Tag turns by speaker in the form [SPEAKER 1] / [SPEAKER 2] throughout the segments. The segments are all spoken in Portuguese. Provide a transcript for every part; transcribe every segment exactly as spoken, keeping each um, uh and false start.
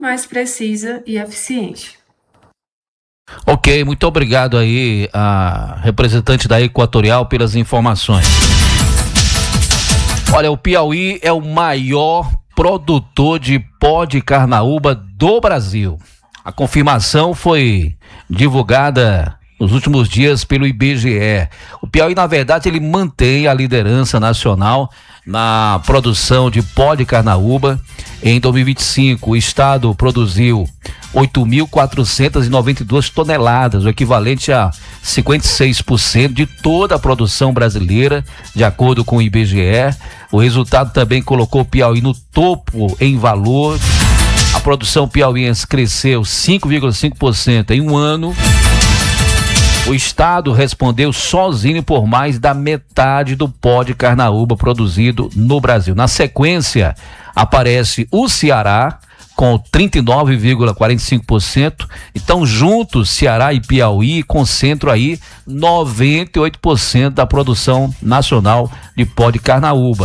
[SPEAKER 1] mais precisa e eficiente.
[SPEAKER 2] Ok, muito obrigado aí a representante da Equatorial pelas informações. Olha, o Piauí é o maior produtor de pó de carnaúba do Brasil. A confirmação foi divulgada nos últimos dias pelo I B G E. O Piauí, na verdade, ele mantém a liderança nacional na produção de pó de carnaúba. Em dois mil e vinte e cinco, o estado produziu oito mil quatrocentas e noventa e duas toneladas, o equivalente a cinquenta e seis por cento de toda a produção brasileira, de acordo com o I B G E. O resultado também colocou o Piauí no topo em valor. A produção piauiense cresceu cinco vírgula cinco por cento em um ano. O estado respondeu sozinho por mais da metade do pó de carnaúba produzido no Brasil. Na sequência, aparece o Ceará com trinta e nove vírgula quarenta e cinco por cento. Então, juntos, Ceará e Piauí concentram aí noventa e oito por cento da produção nacional de pó de carnaúba.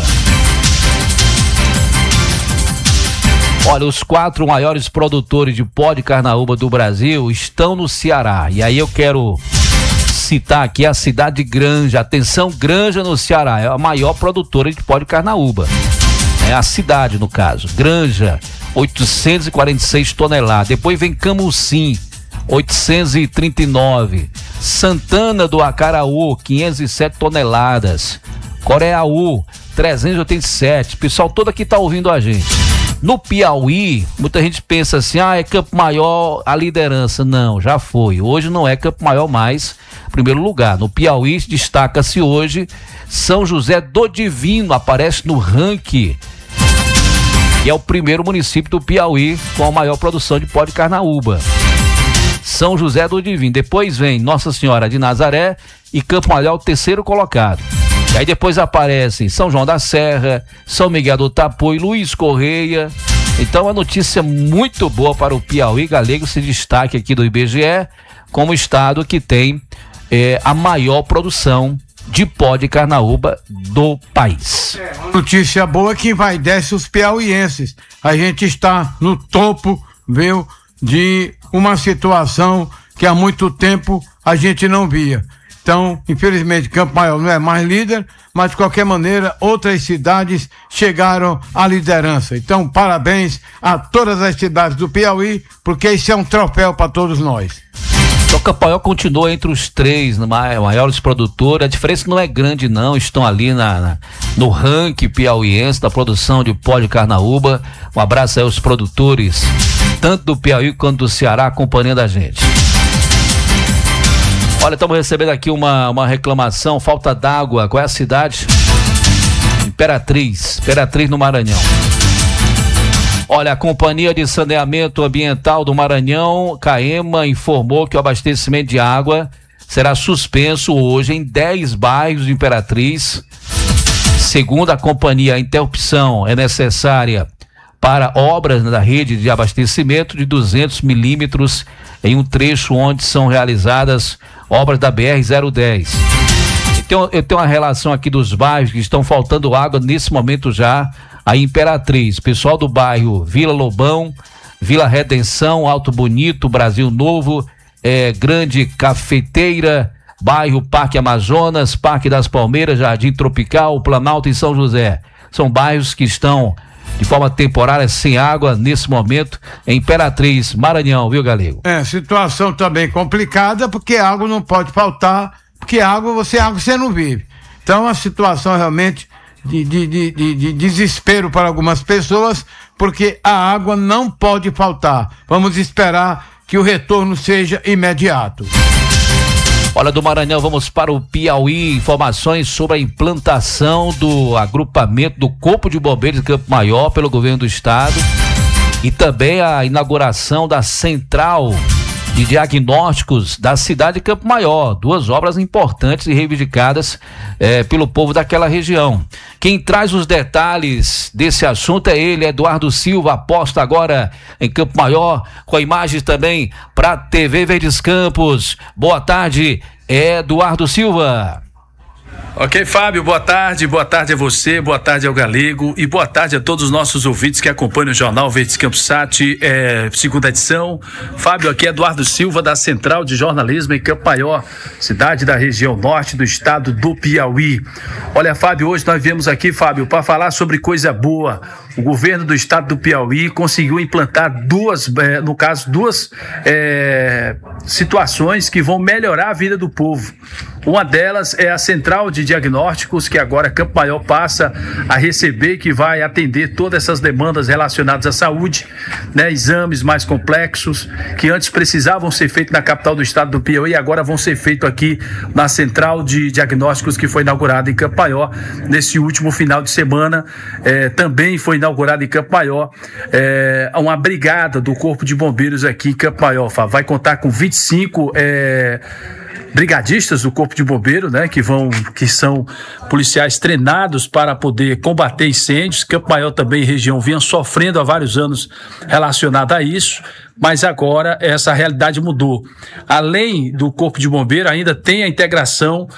[SPEAKER 2] Olha, os quatro maiores produtores de pó de carnaúba do Brasil estão no Ceará. E aí eu quero citar aqui a cidade de Granja. Atenção, Granja no Ceará é a maior produtora de pó de carnaúba. É a cidade, no caso. Granja, oitocentos e quarenta e seis toneladas. Depois vem Camucim, oitocentos e trinta e nove. Santana do Acaraú, quinhentas e sete toneladas. Coreaú, trezentos e oitenta e sete. Pessoal todo aqui tá ouvindo a gente. No Piauí, muita gente pensa assim, ah, é Campo Maior a liderança. Não, já foi. Hoje não é Campo Maior mais, primeiro lugar. No Piauí destaca-se hoje São José do Divino, aparece no ranking, que é o primeiro município do Piauí com a maior produção de pó de carnaúba. São José do Divino. Depois vem Nossa Senhora de Nazaré e Campo Maior, o terceiro colocado. Aí depois aparecem São João da Serra, São Miguel do Tapu e Luiz Correia. Então, a notícia muito boa para o Piauí. Galego se destaque aqui do I B G E como estado que tem é, a maior produção de pó de carnaúba do país.
[SPEAKER 3] É, notícia boa que vai desce os piauienses. A gente está no topo, viu, de uma situação que há muito tempo a gente não via. Então, infelizmente, Campo Maior não é mais líder, mas de qualquer maneira, outras cidades chegaram à liderança. Então, parabéns a todas as cidades do Piauí, porque isso é um troféu para todos nós.
[SPEAKER 2] O Campo Maior continua entre os três maiores produtores. A diferença não é grande, não. Estão ali na, na, no ranking piauiense da produção de pó de carnaúba. Um abraço aí aos produtores, tanto do Piauí quanto do Ceará, acompanhando a gente. Olha, estamos recebendo aqui uma, uma reclamação, falta d'água. Qual é a cidade? Imperatriz, Imperatriz no Maranhão. Olha, a Companhia de Saneamento Ambiental do Maranhão, CAEMA, informou que o abastecimento de água será suspenso hoje em dez bairros de Imperatriz. Segundo a companhia, a interrupção é necessária para obras da rede de abastecimento de duzentos milímetros em um trecho onde são realizadas obras da B R zero dez. Então, eu tenho uma relação aqui dos bairros que estão faltando água nesse momento já. A Imperatriz, pessoal do bairro Vila Lobão, Vila Redenção, Alto Bonito, Brasil Novo, é, Grande Cafeteira, bairro Parque Amazonas, Parque das Palmeiras, Jardim Tropical, Planalto e São José. São bairros que estão de forma temporária sem água nesse momento em Imperatriz, Maranhão, viu, Galego?
[SPEAKER 3] É, situação também complicada, porque água não pode faltar, porque água, você água você não vive. Então, a situação realmente de, de, de, de, de desespero para algumas pessoas, porque a água não pode faltar. Vamos esperar que o retorno seja imediato.
[SPEAKER 2] Olha, do Maranhão vamos para o Piauí, informações sobre a implantação do agrupamento do Corpo de Bombeiros de Campo Maior pelo governo do estado e também a inauguração da Central de Diagnósticos da cidade de Campo Maior, duas obras importantes e reivindicadas eh, pelo povo daquela região. Quem traz os detalhes desse assunto é ele, Eduardo Silva, aposta agora em Campo Maior, com imagens também para a T V Verdes Campos. Boa tarde, Eduardo Silva.
[SPEAKER 4] Ok, Fábio, boa tarde, boa tarde a você, boa tarde ao Galego e boa tarde a todos os nossos ouvintes que acompanham o Jornal Verdes Campos Sat, é, segunda edição. Fábio, aqui é Eduardo Silva da Central de Jornalismo em Campo Maior, cidade da região norte do estado do Piauí. Olha, Fábio, hoje nós viemos aqui, Fábio, para falar sobre coisa boa. O governo do estado do Piauí conseguiu implantar duas, é, no caso, duas é, situações que vão melhorar a vida do povo. Uma delas é a Central de Diagnósticos, que agora Campo Maior passa a receber e que vai atender todas essas demandas relacionadas à saúde, né? Exames mais complexos, que antes precisavam ser feitos na capital do estado do Piauí, e agora vão ser feitos aqui na Central de Diagnósticos, que foi inaugurada em Campo Maior nesse último final de semana. É, também foi inaugurada em Campo Maior é, uma brigada do Corpo de Bombeiros aqui em Campo Maior. Vai contar com vinte e cinco é, brigadistas do Corpo de Bombeiro, né, que vão, que são policiais treinados para poder combater incêndios. Campo Maior também, região, vinha sofrendo há vários anos relacionado a isso, mas agora essa realidade mudou. Além do Corpo de Bombeiro, ainda tem a integração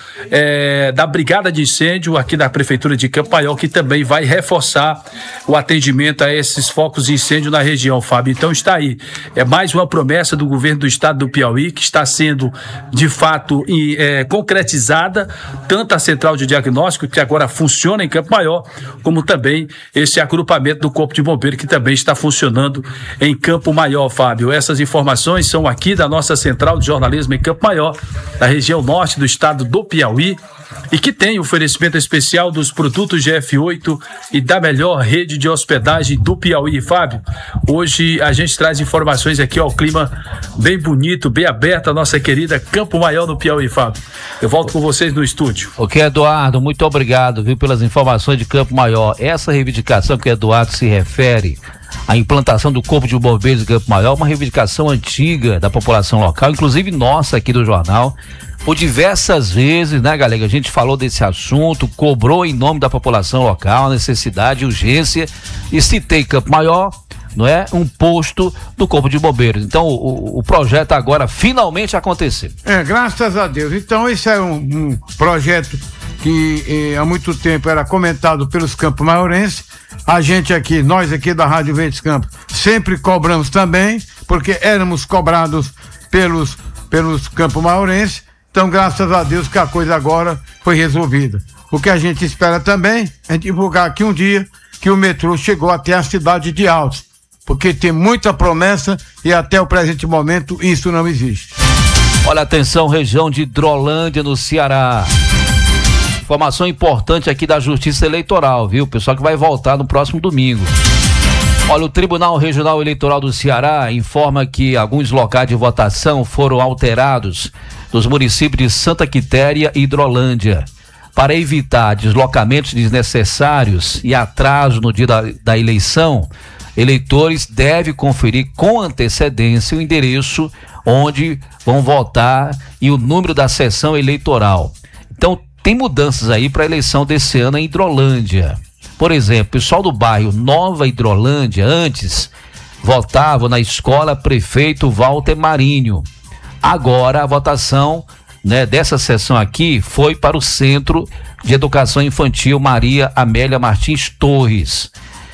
[SPEAKER 4] é, da Brigada de Incêndio aqui da Prefeitura de Campo Maior, que também vai reforçar o atendimento a esses focos de incêndio na região, Fábio. Então está aí, é mais uma promessa do governo do estado do Piauí, que está sendo de fato é, concretizada, tanto a Central de Diagnóstico, que agora funciona em Campo Maior, como também esse agrupamento do Corpo de Bombeiro, que também está funcionando em Campo Maior, Fábio. Fábio, essas informações são aqui da nossa Central de Jornalismo em Campo Maior, da região norte do estado do Piauí, e que tem oferecimento especial dos produtos G F oito e da melhor rede de hospedagem do Piauí. Fábio, hoje a gente traz informações aqui, ó, o clima bem bonito, bem aberto, a nossa querida Campo Maior no Piauí, Fábio. Eu volto com vocês no estúdio.
[SPEAKER 2] Ok, Eduardo, muito obrigado, viu, pelas informações de Campo Maior. Essa reivindicação que o Eduardo se refere, a implantação do Corpo de Bombeiros de Campo Maior, uma reivindicação antiga da população local, inclusive nossa aqui do jornal. Por diversas vezes, né, galera, a gente falou desse assunto, cobrou em nome da população local a necessidade, urgência, e citei Campo Maior, não é, um posto do Corpo de Bombeiros. Então o, o projeto agora finalmente aconteceu. É,
[SPEAKER 3] graças a Deus. Então esse é um, um projeto que eh, há muito tempo era comentado pelos Campo Maiorenses. A gente aqui, nós aqui da Rádio Verdes Campos, sempre cobramos também, porque éramos cobrados pelos, pelos Campo Maiorenses. Então, graças a Deus que a coisa agora foi resolvida. O que a gente espera também é divulgar aqui um dia que o metrô chegou até a cidade de Altos, porque tem muita promessa e até o presente momento isso não existe.
[SPEAKER 2] Olha, atenção, região de Hidrolândia, no Ceará. Informação importante aqui da Justiça Eleitoral, viu? Pessoal que vai voltar no próximo domingo. Olha, o Tribunal Regional Eleitoral do Ceará informa que alguns locais de votação foram alterados nos municípios de Santa Quitéria e Hidrolândia. Para evitar deslocamentos desnecessários e atraso no dia da, da eleição, eleitores devem conferir com antecedência o endereço onde vão votar e o número da sessão eleitoral. Então, tem mudanças aí para a eleição desse ano em Hidrolândia. Por exemplo, o pessoal do bairro Nova Hidrolândia, antes, votava na escola Prefeito Walter Marinho. Agora a votação, né, dessa sessão aqui foi para o Centro de Educação Infantil Maria Amélia Martins Torres.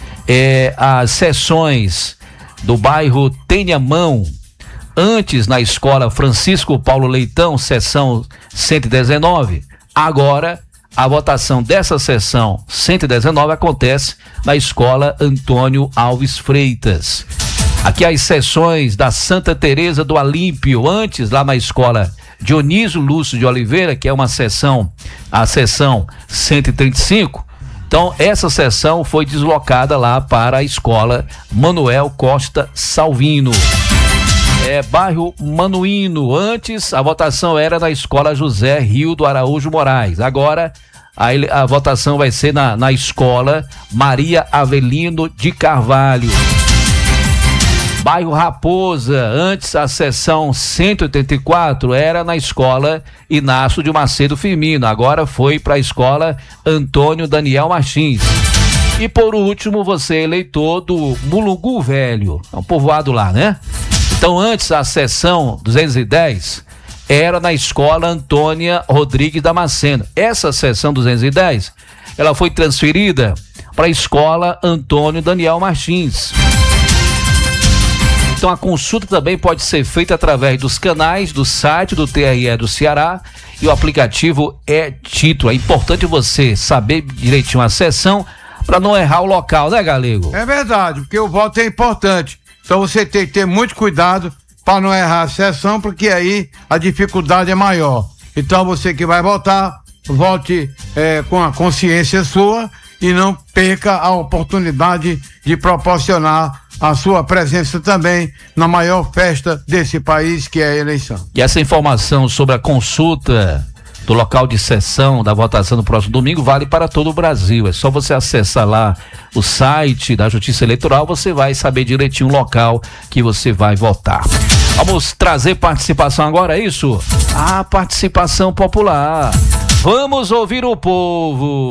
[SPEAKER 2] É, as sessões do bairro Tenhamão, antes na escola Francisco Paulo Leitão, sessão cento e dezenove, agora a votação dessa sessão cento e dezenove acontece na escola Antônio Alves Freitas. Aqui as sessões da Santa Teresa do Alímpio, antes lá na escola Dionísio Lúcio de Oliveira, que é uma sessão, a sessão cento e trinta e cinco. Então essa sessão foi deslocada lá para a escola Manuel Costa Salvino. É, bairro Manuíno, antes a votação era na escola José Rio do Araújo Moraes, agora a, a votação vai ser na, na escola Maria Avelino de Carvalho. Bairro Raposa, antes a sessão cento e oitenta e quatro era na escola Inácio de Macedo Firmino, agora foi para a escola Antônio Daniel Martins. E por último, você é eleitor do Mulungu Velho, é um povoado lá, né? Então antes a sessão duzentos e dez era na escola Antônia Rodrigues Damasceno. Essa seção duzentos e dez, ela foi transferida para a escola Antônio Daniel Martins. Então a consulta também pode ser feita através dos canais do site do T R E do Ceará e o aplicativo é título. É importante você saber direitinho a seção para não errar o local, né, Galego?
[SPEAKER 3] É verdade, porque o voto é importante. Então você tem que ter muito cuidado para não errar a sessão, porque aí a dificuldade é maior. Então você que vai votar, vote é, com a consciência sua e não perca a oportunidade de proporcionar a sua presença também na maior festa desse país, que é a eleição.
[SPEAKER 2] E essa informação sobre a consulta do local de sessão da votação no próximo domingo vale para todo o Brasil. É só você acessar lá o site da Justiça Eleitoral, você vai saber direitinho o local que você vai votar. Vamos trazer participação agora, é isso? Ah, participação popular. Vamos ouvir o povo.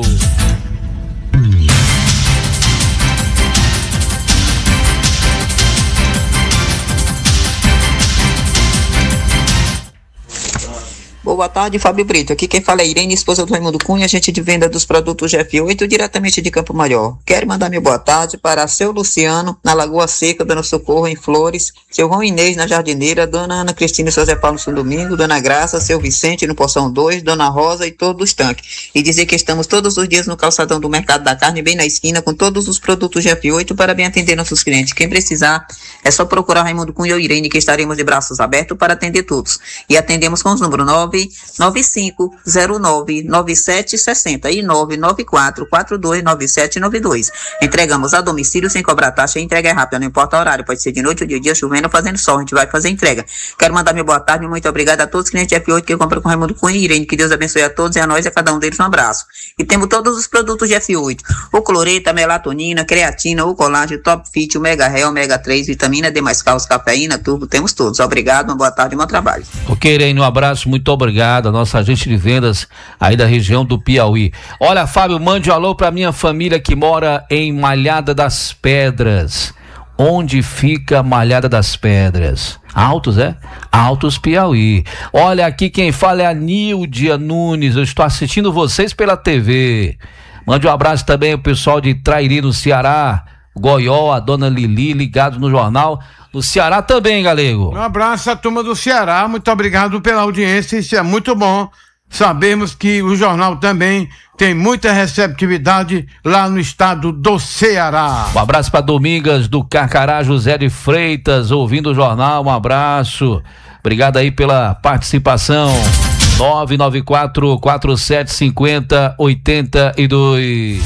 [SPEAKER 5] Boa tarde, Fábio Brito. Aqui quem fala é Irene, esposa do Raimundo Cunha, agente de venda dos produtos G F oito, diretamente de Campo Maior. Quero mandar minha boa tarde para seu Luciano, na Lagoa Seca, dando socorro em Flores, seu João Inês, na Jardineira, dona Ana Cristina e seu Zé Paulo no São Domingo, dona Graça, seu Vicente no Poção dois, dona Rosa e todos os tanques. E dizer que estamos todos os dias no calçadão do Mercado da Carne, bem na esquina, com todos os produtos G F oito para bem atender nossos clientes. Quem precisar, é só procurar Raimundo Cunha ou Irene, que estaremos de braços abertos para atender todos. E atendemos com os números nove nove cinco zero nove nove sete seis zero e nove nove quatro quatro dois nove sete nove dois. Entregamos a domicílio sem cobrar taxa e entrega é rápida, não importa o horário, pode ser de noite ou de dia, chovendo ou fazendo sol, a gente vai fazer entrega. Quero mandar minha boa tarde, muito obrigada a todos os clientes F oito que compram com Raimundo Cunha e Irene, que Deus abençoe a todos e a nós e a cada um deles um abraço. E temos todos os produtos de F oito, o cloreto, a melatonina, creatina, o colágeno, top fit, o mega Hell, omega três, vitamina D mais caos, cafeína, turbo, temos todos. Obrigado, uma boa tarde e um bom trabalho.
[SPEAKER 2] Ok, Irene, um abraço, muito obrigado. A nossa agente de vendas aí da região do Piauí. Olha, Fábio, mande um alô pra minha família que mora em Malhada das Pedras. Onde fica Malhada das Pedras? Altos, é? Altos, Piauí. Olha, aqui quem fala é a Nildia Nunes. Eu estou assistindo vocês pela T V. Mande um abraço também ao pessoal de Trairi, no Ceará. Goió, a dona Lili, ligados no jornal. No Ceará também, Galego.
[SPEAKER 3] Um abraço à turma do Ceará, muito obrigado pela audiência, isso é muito bom. Sabemos que o jornal também tem muita receptividade lá no estado do Ceará.
[SPEAKER 2] Um abraço para Domingas do Carcará, José de Freitas, ouvindo o jornal, um abraço. Obrigado aí pela participação. nove nove quatro quatro sete cinco zero oito dois.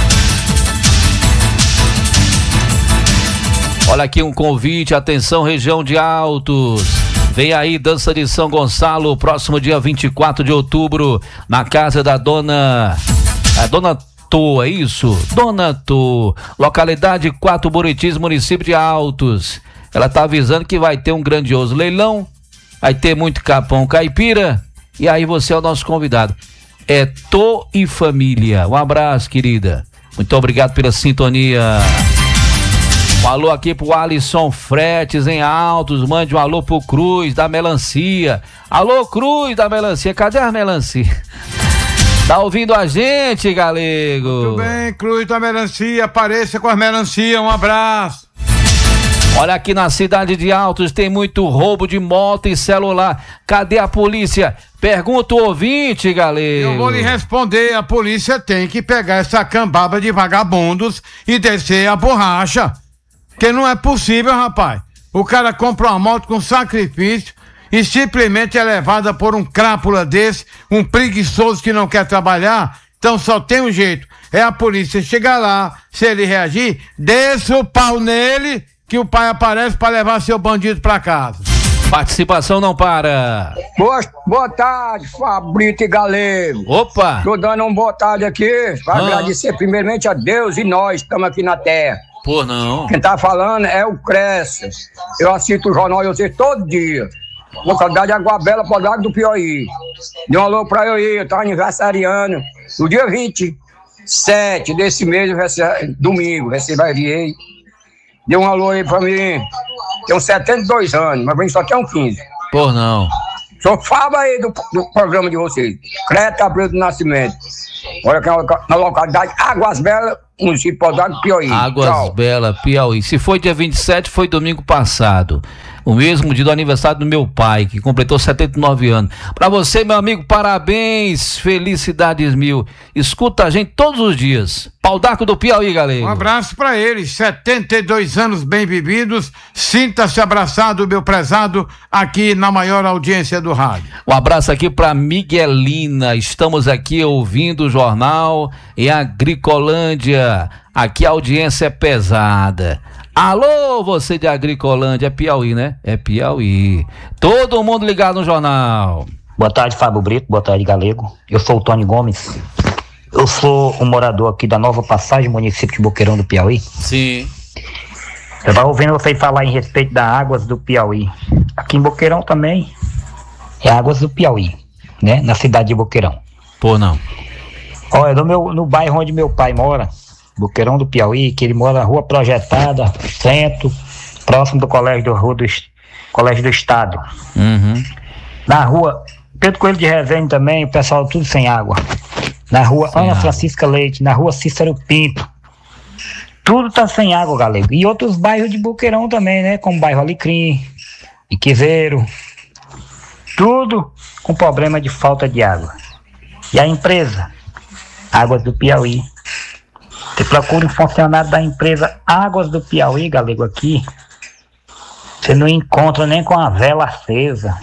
[SPEAKER 2] Olha aqui um convite, atenção, região de Altos. Vem aí, dança de São Gonçalo, próximo dia vinte e quatro de outubro, na casa da dona... A dona Tô, é isso? Dona Tô, localidade Quatro Buritis, município de Altos. Ela tá avisando que vai ter um grandioso leilão, vai ter muito capão caipira, e aí você é o nosso convidado. É Tô e Família. Um abraço, querida. Muito obrigado pela sintonia. Um alô aqui pro Alisson Fretes em Altos, mande um alô pro Cruz da Melancia. Alô, Cruz da Melancia, cadê a melancia? Tá ouvindo a gente, Galego?
[SPEAKER 3] Muito bem, Cruz da Melancia, apareça com as melancia, um abraço.
[SPEAKER 2] Olha, aqui na cidade de Altos tem muito roubo de moto e celular. Cadê a polícia? Pergunta o ouvinte, Galego.
[SPEAKER 3] Eu vou lhe responder, a polícia tem que pegar essa cambaba de vagabundos e descer a borracha. Que não é possível, rapaz. O cara compra uma moto com sacrifício e simplesmente é levada por um crápula desse, um preguiçoso que não quer trabalhar. Então só tem um jeito, é a polícia chegar lá, se ele reagir, desça o pau nele, que o pai aparece para levar seu bandido para casa.
[SPEAKER 2] Participação não para.
[SPEAKER 6] Boa, boa tarde, Fabrício e Galego.
[SPEAKER 2] Opa!
[SPEAKER 6] Tô dando uma boa tarde aqui para
[SPEAKER 2] ah.
[SPEAKER 6] agradecer primeiramente a Deus e nós estamos aqui na terra.
[SPEAKER 2] Pô, não.
[SPEAKER 6] Quem tá falando é o Cresce. Eu assisto o jornal eu sei todo dia. Localidade Água Bela, Podado do Piauí. Dê um alô pra eu ir, eu tô aniversariando. No dia vinte e sete desse mês, eu recebo, domingo, receberei. Dê um alô aí pra mim. Tenho setenta e dois anos, mas vem só até um quinze.
[SPEAKER 2] Pô, não.
[SPEAKER 6] Sou fava aí do, do programa de vocês. Creta Abreu do Nascimento. Olha que é na localidade Águas Belas, município de Podópolis, Piauí.
[SPEAKER 2] Águas Belas, Piauí. Se foi dia vinte e sete, foi domingo passado. O mesmo dia do aniversário do meu pai, que completou setenta e nove anos. Pra você, meu amigo, parabéns, felicidades mil. Escuta a gente todos os dias. Pau d'Arco do Piauí, galera.
[SPEAKER 3] Um abraço pra eles, setenta e dois anos bem vividos. Sinta-se abraçado, meu prezado, aqui na maior audiência do rádio.
[SPEAKER 2] Um abraço aqui pra Miguelina. Estamos aqui ouvindo o jornal em Agricolândia. Aqui a audiência é pesada. Alô, você de Agricolândia, é Piauí, né? É Piauí. Todo mundo ligado no jornal.
[SPEAKER 7] Boa tarde, Fábio Brito, boa tarde, Galego. Eu sou o Tony Gomes. Eu sou um morador aqui da Nova Passagem, município de Boqueirão do Piauí.
[SPEAKER 2] Sim.
[SPEAKER 7] Eu estava ouvindo vocês falar em respeito das águas do Piauí. Aqui em Boqueirão também é águas do Piauí, né? Na cidade de Boqueirão.
[SPEAKER 2] Pô, não.
[SPEAKER 7] Olha, no, meu, no bairro onde meu pai mora, Boqueirão do Piauí, que ele mora na Rua Projetada, centro, próximo do Colégio do, Rua do, Colégio do Estado.
[SPEAKER 2] Uhum.
[SPEAKER 7] Na rua Pedro Coelho de Resende também, o pessoal tudo sem água. Na rua sem Ana água. Francisca Leite, na rua Cícero Pinto. Tudo tá sem água, galego. E outros bairros de Boqueirão também, né? Como o bairro Alecrim, Iquiveiro. Tudo com problema de falta de água. E a empresa Águas do Piauí. Você procura um funcionário da empresa Águas do Piauí, galego, aqui. Você não encontra nem com a vela acesa.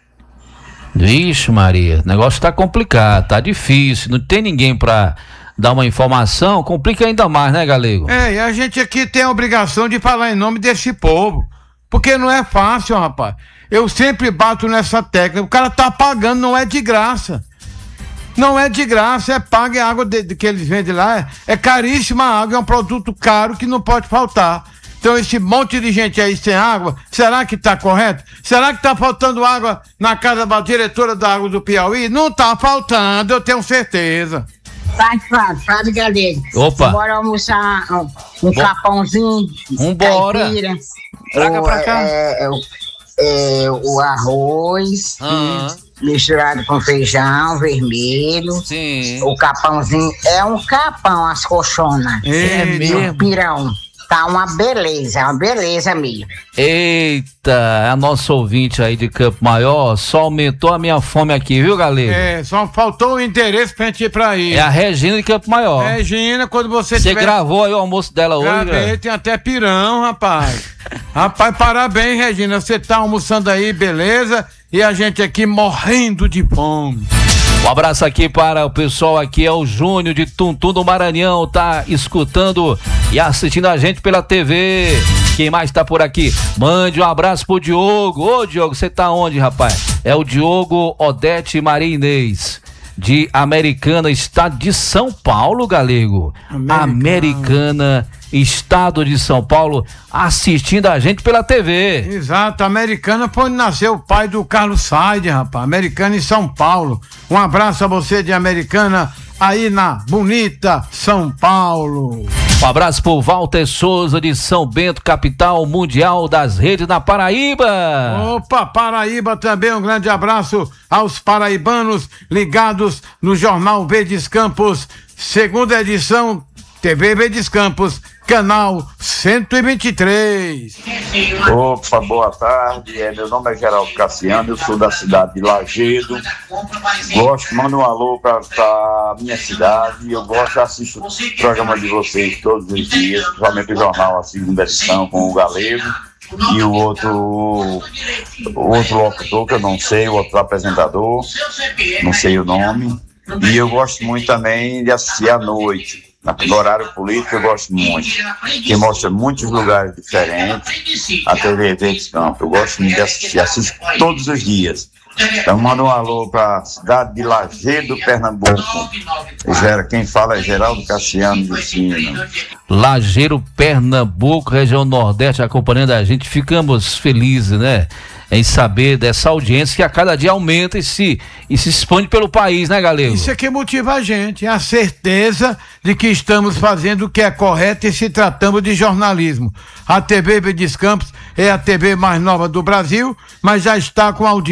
[SPEAKER 2] Vixe, Maria, o negócio tá complicado, tá difícil. Não tem ninguém pra dar uma informação, complica ainda mais, né, galego?
[SPEAKER 3] É, e a gente aqui tem a obrigação de falar em nome desse povo. Porque não é fácil, rapaz. Eu sempre bato nessa tecla. O cara tá pagando, não é de graça. Não é de graça, é paga a água de, de que eles vendem lá. É, é caríssima a água, é um produto caro que não pode faltar. Então esse monte de gente aí sem água, será que tá correto? Será que tá faltando água na casa da diretora da Água do Piauí? Não tá faltando, eu tenho certeza.
[SPEAKER 8] Sai, Fábio, Fábio Galego.
[SPEAKER 2] Opa.
[SPEAKER 8] Bora almoçar um, um capãozinho.
[SPEAKER 2] Vambora.
[SPEAKER 8] Caipira.
[SPEAKER 2] Traga pra cá.
[SPEAKER 8] É, é, é, é, o arroz.
[SPEAKER 2] Uhum.
[SPEAKER 8] Misturado com feijão vermelho.
[SPEAKER 2] Sim.
[SPEAKER 8] O capãozinho é um capão, as colchonas.
[SPEAKER 2] É mesmo?
[SPEAKER 8] Um pirão. Tá uma beleza, uma beleza mesmo.
[SPEAKER 2] Eita, a nossa ouvinte aí de Campo Maior só aumentou a minha fome aqui, viu, galera?
[SPEAKER 3] É, só faltou o endereço pra gente ir pra aí.
[SPEAKER 2] É a Regina de Campo Maior.
[SPEAKER 3] Regina, quando você
[SPEAKER 2] Você
[SPEAKER 3] tiver...
[SPEAKER 2] gravou aí o almoço dela hoje,
[SPEAKER 3] Gravei,
[SPEAKER 2] né?
[SPEAKER 3] tem até pirão, rapaz. Rapaz, parabéns, Regina, você tá almoçando aí, beleza? E a gente aqui morrendo de fome.
[SPEAKER 2] Um abraço aqui para o pessoal aqui, é o Júnior de Tuntum do Maranhão, tá escutando e assistindo a gente pela T V. Quem mais tá por aqui? Mande um abraço pro Diogo. Ô, Diogo, você tá onde, rapaz? É o Diogo Odete Maria Inês, de Americana, estado de São Paulo, galego. Americana. Americana, estado de São Paulo, assistindo a gente pela T V.
[SPEAKER 3] Exato, Americana foi onde nasceu o pai do Carlos Said, rapaz. Americana em São Paulo. Um abraço a você de Americana, aí na bonita São Paulo.
[SPEAKER 2] Um abraço pro Walter Souza de São Bento, capital mundial das redes na Paraíba.
[SPEAKER 3] Opa, Paraíba também, um grande abraço aos paraibanos ligados no Jornal Verdes Campos, segunda edição, T V Verdes Campos, canal cento e vinte e três.
[SPEAKER 9] Opa, boa tarde, é, meu nome é Geraldo Cassiano, eu sou da cidade de Lajedo, gosto, mando um alô pra, pra minha cidade, eu gosto, assisto o programa de vocês todos os dias, principalmente o jornal, a segunda edição com o Galego e o outro, o outro locutor que eu não sei, o outro apresentador, não sei o nome, e eu gosto muito também de assistir à noite. No horário político eu gosto muito, que mostra muitos lugares diferentes, a T V Verdes Campos, eu gosto muito de assistir, assisto todos os dias. Então manda um alô para a cidade de Lajedo, Pernambuco. Quem fala é Geraldo Cassiano de Cima.
[SPEAKER 2] Lajeiro, Pernambuco, região Nordeste, acompanhando a gente, ficamos felizes, né? Em saber dessa audiência que a cada dia aumenta e se, e se expande pelo país, né, galego?
[SPEAKER 3] Isso é que motiva a gente, a certeza de que estamos fazendo o que é correto e se tratamos de jornalismo. A T V Verdes Campos é a T V mais nova do Brasil, mas já está com audiência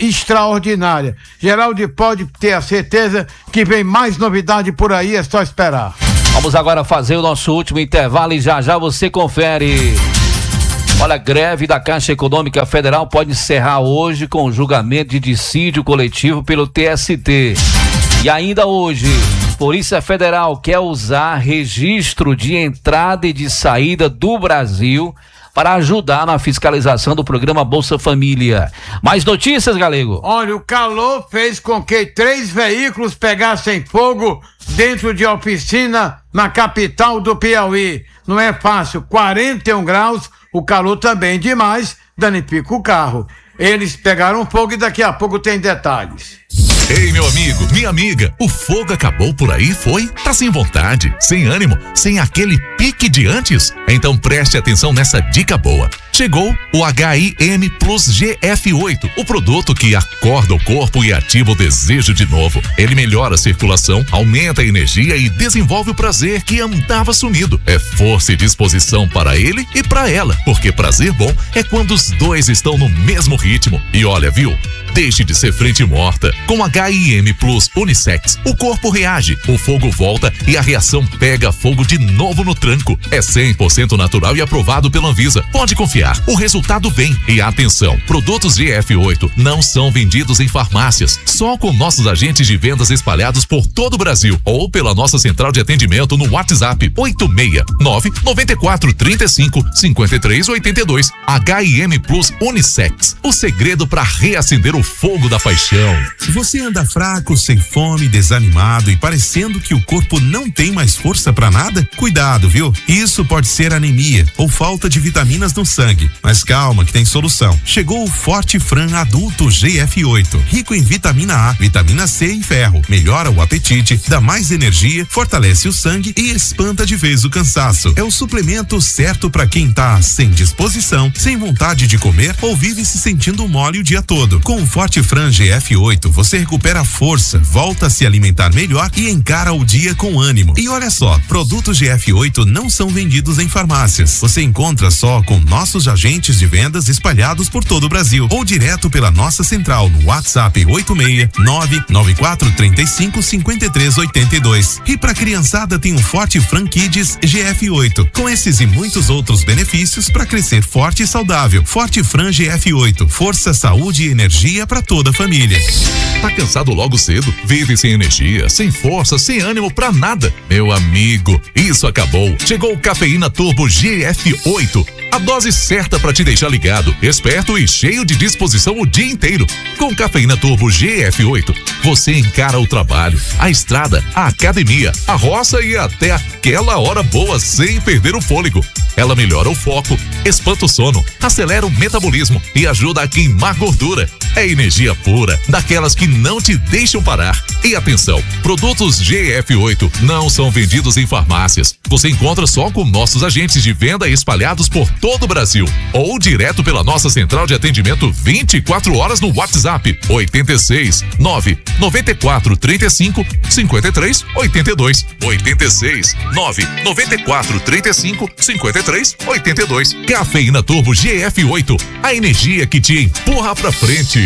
[SPEAKER 3] extraordinária. Geraldo, pode ter a certeza que vem mais novidade por aí, é só esperar.
[SPEAKER 2] Vamos agora fazer o nosso último intervalo e já já você confere. Olha, a greve da Caixa Econômica Federal pode encerrar hoje com o julgamento de dissídio coletivo pelo T S T. E ainda hoje, Polícia Federal quer usar registro de entrada e de saída do Brasil para ajudar na fiscalização do programa Bolsa Família. Mais notícias, Galego?
[SPEAKER 3] Olha, o calor fez com que três veículos pegassem fogo dentro de oficina na capital do Piauí. Não é fácil, quarenta e um graus, o calor também demais, danifica o carro. Eles pegaram fogo e daqui a pouco tem detalhes.
[SPEAKER 10] Ei, meu amigo, minha amiga, o fogo acabou por aí, foi? Tá sem vontade, sem ânimo, sem aquele pique de antes? Então preste atenção nessa dica boa. Chegou o H I M Plus G F oito, o produto que acorda o corpo e ativa o desejo de novo. Ele melhora a circulação, aumenta a energia e desenvolve o prazer que andava sumido. É força e disposição para ele e para ela, porque prazer bom é quando os dois estão no mesmo ritmo. E olha, viu? Deixe de ser frente morta. Com H I M Plus Unissex, o corpo reage, o fogo volta e a reação pega fogo de novo no tranco. É cem por cento natural e aprovado pela Anvisa. Pode confiar, o resultado vem. E atenção, produtos G F oito não são vendidos em farmácias, só com nossos agentes de vendas espalhados por todo o Brasil ou pela nossa central de atendimento no WhatsApp oito seis nove nove quatro três cinco cinco três oito dois. H I M Plus Unissex, o segredo para reacender o fogo da paixão.
[SPEAKER 11] Você anda fraco, sem fome, desanimado e parecendo que o corpo não tem mais força pra nada? Cuidado, viu? Isso pode ser anemia ou falta de vitaminas no sangue. Mas calma que tem solução. Chegou o Forte Fran Adulto G F oito, rico em vitamina A, vitamina C e ferro. Melhora o apetite, dá mais energia, fortalece o sangue e espanta de vez o cansaço. É o suplemento certo pra quem tá sem disposição, sem vontade de comer ou vive se sentindo mole o dia todo. Com o Forte Fran G F oito, você recupera força, volta a se alimentar melhor e encara o dia com ânimo. E olha só, produtos G F oito não são vendidos em farmácias. Você encontra só com nossos agentes de vendas espalhados por todo o Brasil ou direto pela nossa central no WhatsApp oito seis nove nove quatro três cinco cinco três oito dois. E pra criançada tem o Forte Fran Kids G F oito, com esses e muitos outros benefícios para crescer forte e saudável. Forte Fran G F oito, força, saúde e energia para toda a família.
[SPEAKER 10] Tá cansado logo cedo? Vive sem energia, sem força, sem ânimo pra nada? Meu amigo, isso acabou. Chegou o Cafeína Turbo G F oito. A dose certa para te deixar ligado, esperto e cheio de disposição o dia inteiro. Com Cafeína Turbo G F oito, você encara o trabalho, a estrada, a academia, a roça e até aquela hora boa sem perder o fôlego. Ela melhora o foco, espanta o sono, acelera o metabolismo e ajuda a queimar gordura. É energia pura, daquelas que não te deixam parar. E atenção, produtos G F oito não são vendidos em farmácias. Você encontra só com nossos agentes de venda espalhados por todo o Brasil ou direto pela nossa central de atendimento vinte e quatro horas no WhatsApp oito seis nove nove quatro três cinco cinco três oito dois. oito seis nove nove quatro três cinco cinco três oito dois. Cafeína Turbo G F oito, a energia que te empurra pra frente.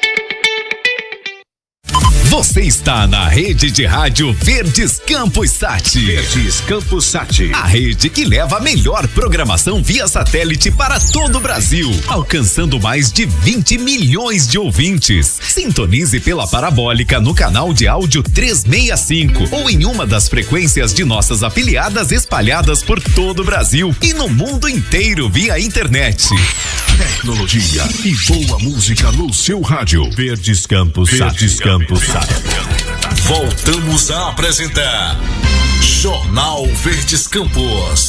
[SPEAKER 12] Você está na rede de rádio Verdes Campos Sat.
[SPEAKER 13] Verdes Campos Sat.
[SPEAKER 12] A rede que leva a melhor programação via satélite para todo o Brasil, alcançando mais de vinte milhões de ouvintes. Sintonize pela parabólica no canal de áudio trezentos e sessenta e cinco ou em uma das frequências de nossas afiliadas espalhadas por todo o Brasil e no mundo inteiro via internet.
[SPEAKER 13] Tecnologia e boa música no seu rádio. Verdes Campos Sat. Verdes Campos Sat. Voltamos a apresentar Jornal Verdes Campos.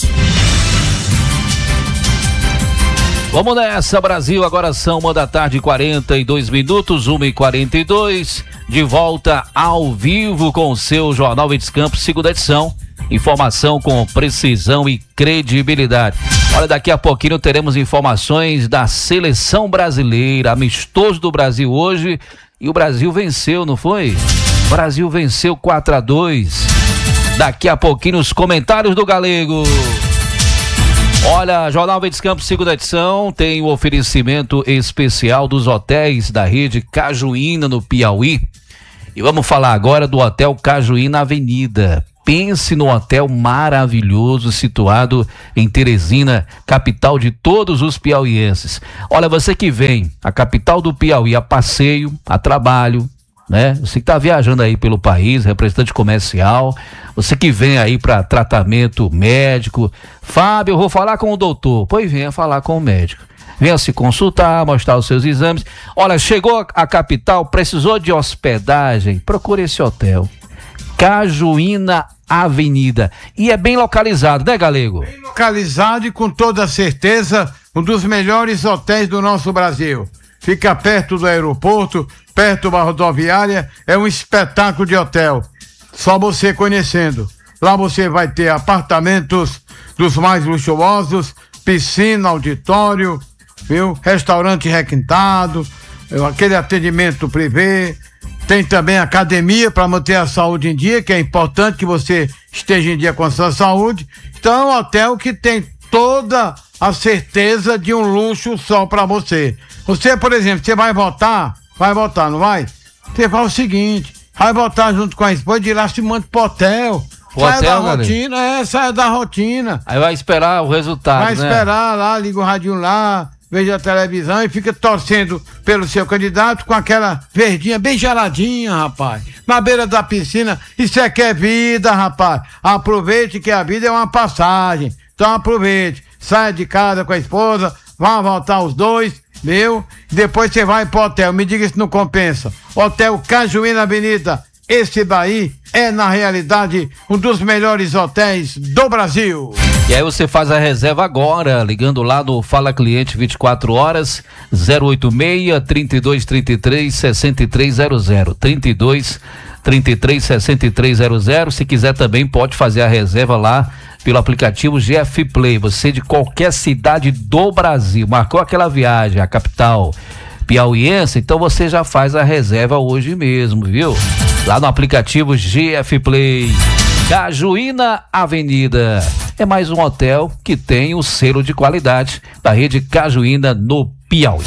[SPEAKER 2] Vamos nessa, Brasil. Agora são uma da tarde, quarenta e dois minutos, uma e quarenta e dois. De volta ao vivo com o seu Jornal Verdes Campos, segunda edição. Informação com precisão e credibilidade. Olha, daqui a pouquinho teremos informações da seleção brasileira, amistoso do Brasil hoje. E o Brasil venceu, não foi? O Brasil venceu quatro a dois. Daqui a pouquinho os comentários do Galego. Olha, Jornal Verdes Campos, segunda edição, tem o oferecimento especial dos hotéis da rede Cajuína, no Piauí. E vamos falar agora do Hotel Cajuína Avenida. Pense no hotel maravilhoso situado em Teresina, capital de todos os piauienses. Olha, você que vem à capital do Piauí a passeio, a trabalho, né? Você que está viajando aí pelo país, representante comercial, você que vem aí para tratamento médico. Fábio, eu vou falar com o doutor. Pois venha falar com o médico. Venha se consultar, mostrar os seus exames. Olha, chegou à capital, precisou de hospedagem, procure esse hotel. Cajuína Avenida. E é bem localizado, né, Galego?
[SPEAKER 3] Bem localizado e com toda certeza um dos melhores hotéis do nosso Brasil. Fica perto do aeroporto, perto da rodoviária, é um espetáculo de hotel. Só você conhecendo. Lá você vai ter apartamentos dos mais luxuosos, piscina, auditório, viu? Restaurante requintado, aquele atendimento privê. Tem também academia para manter a saúde em dia, que é importante que você esteja em dia com a sua saúde. Então é um hotel que tem toda a certeza de um luxo só para você. Você, por exemplo, você vai votar, vai votar, não vai? Você faz o seguinte, vai votar junto com a esposa, de lá se manda pro hotel.
[SPEAKER 2] O
[SPEAKER 3] sai
[SPEAKER 2] hotel,
[SPEAKER 3] da rotina, galera. é, sai da rotina.
[SPEAKER 2] Aí vai esperar o resultado,
[SPEAKER 3] Vai
[SPEAKER 2] né?
[SPEAKER 3] esperar lá, liga o rádio lá, veja a televisão e fica torcendo pelo seu candidato com aquela verdinha bem geladinha, rapaz. Na beira da piscina, isso é que é vida, rapaz. Aproveite que a vida é uma passagem. Então aproveite, saia de casa com a esposa, vá voltar os dois, viu? Depois você vai pro hotel, me diga se não compensa. Hotel Cajuína Avenida, esse daí é na realidade um dos melhores hotéis do Brasil.
[SPEAKER 2] E aí você faz a reserva agora, ligando lá no Fala Cliente vinte e quatro horas, zero oito seis, trinta e dois, trinta e três, sessenta e três zero zero, trinta e dois, trinta e três, sessenta e três zero zero. Se quiser também pode fazer a reserva lá pelo aplicativo G F Play. Você de qualquer cidade do Brasil, marcou aquela viagem à capital piauiense, então você já faz a reserva hoje mesmo, viu? Lá no aplicativo G F Play. Cajuína Avenida. É mais um hotel que tem o selo de qualidade da rede Cajuína no Piauí.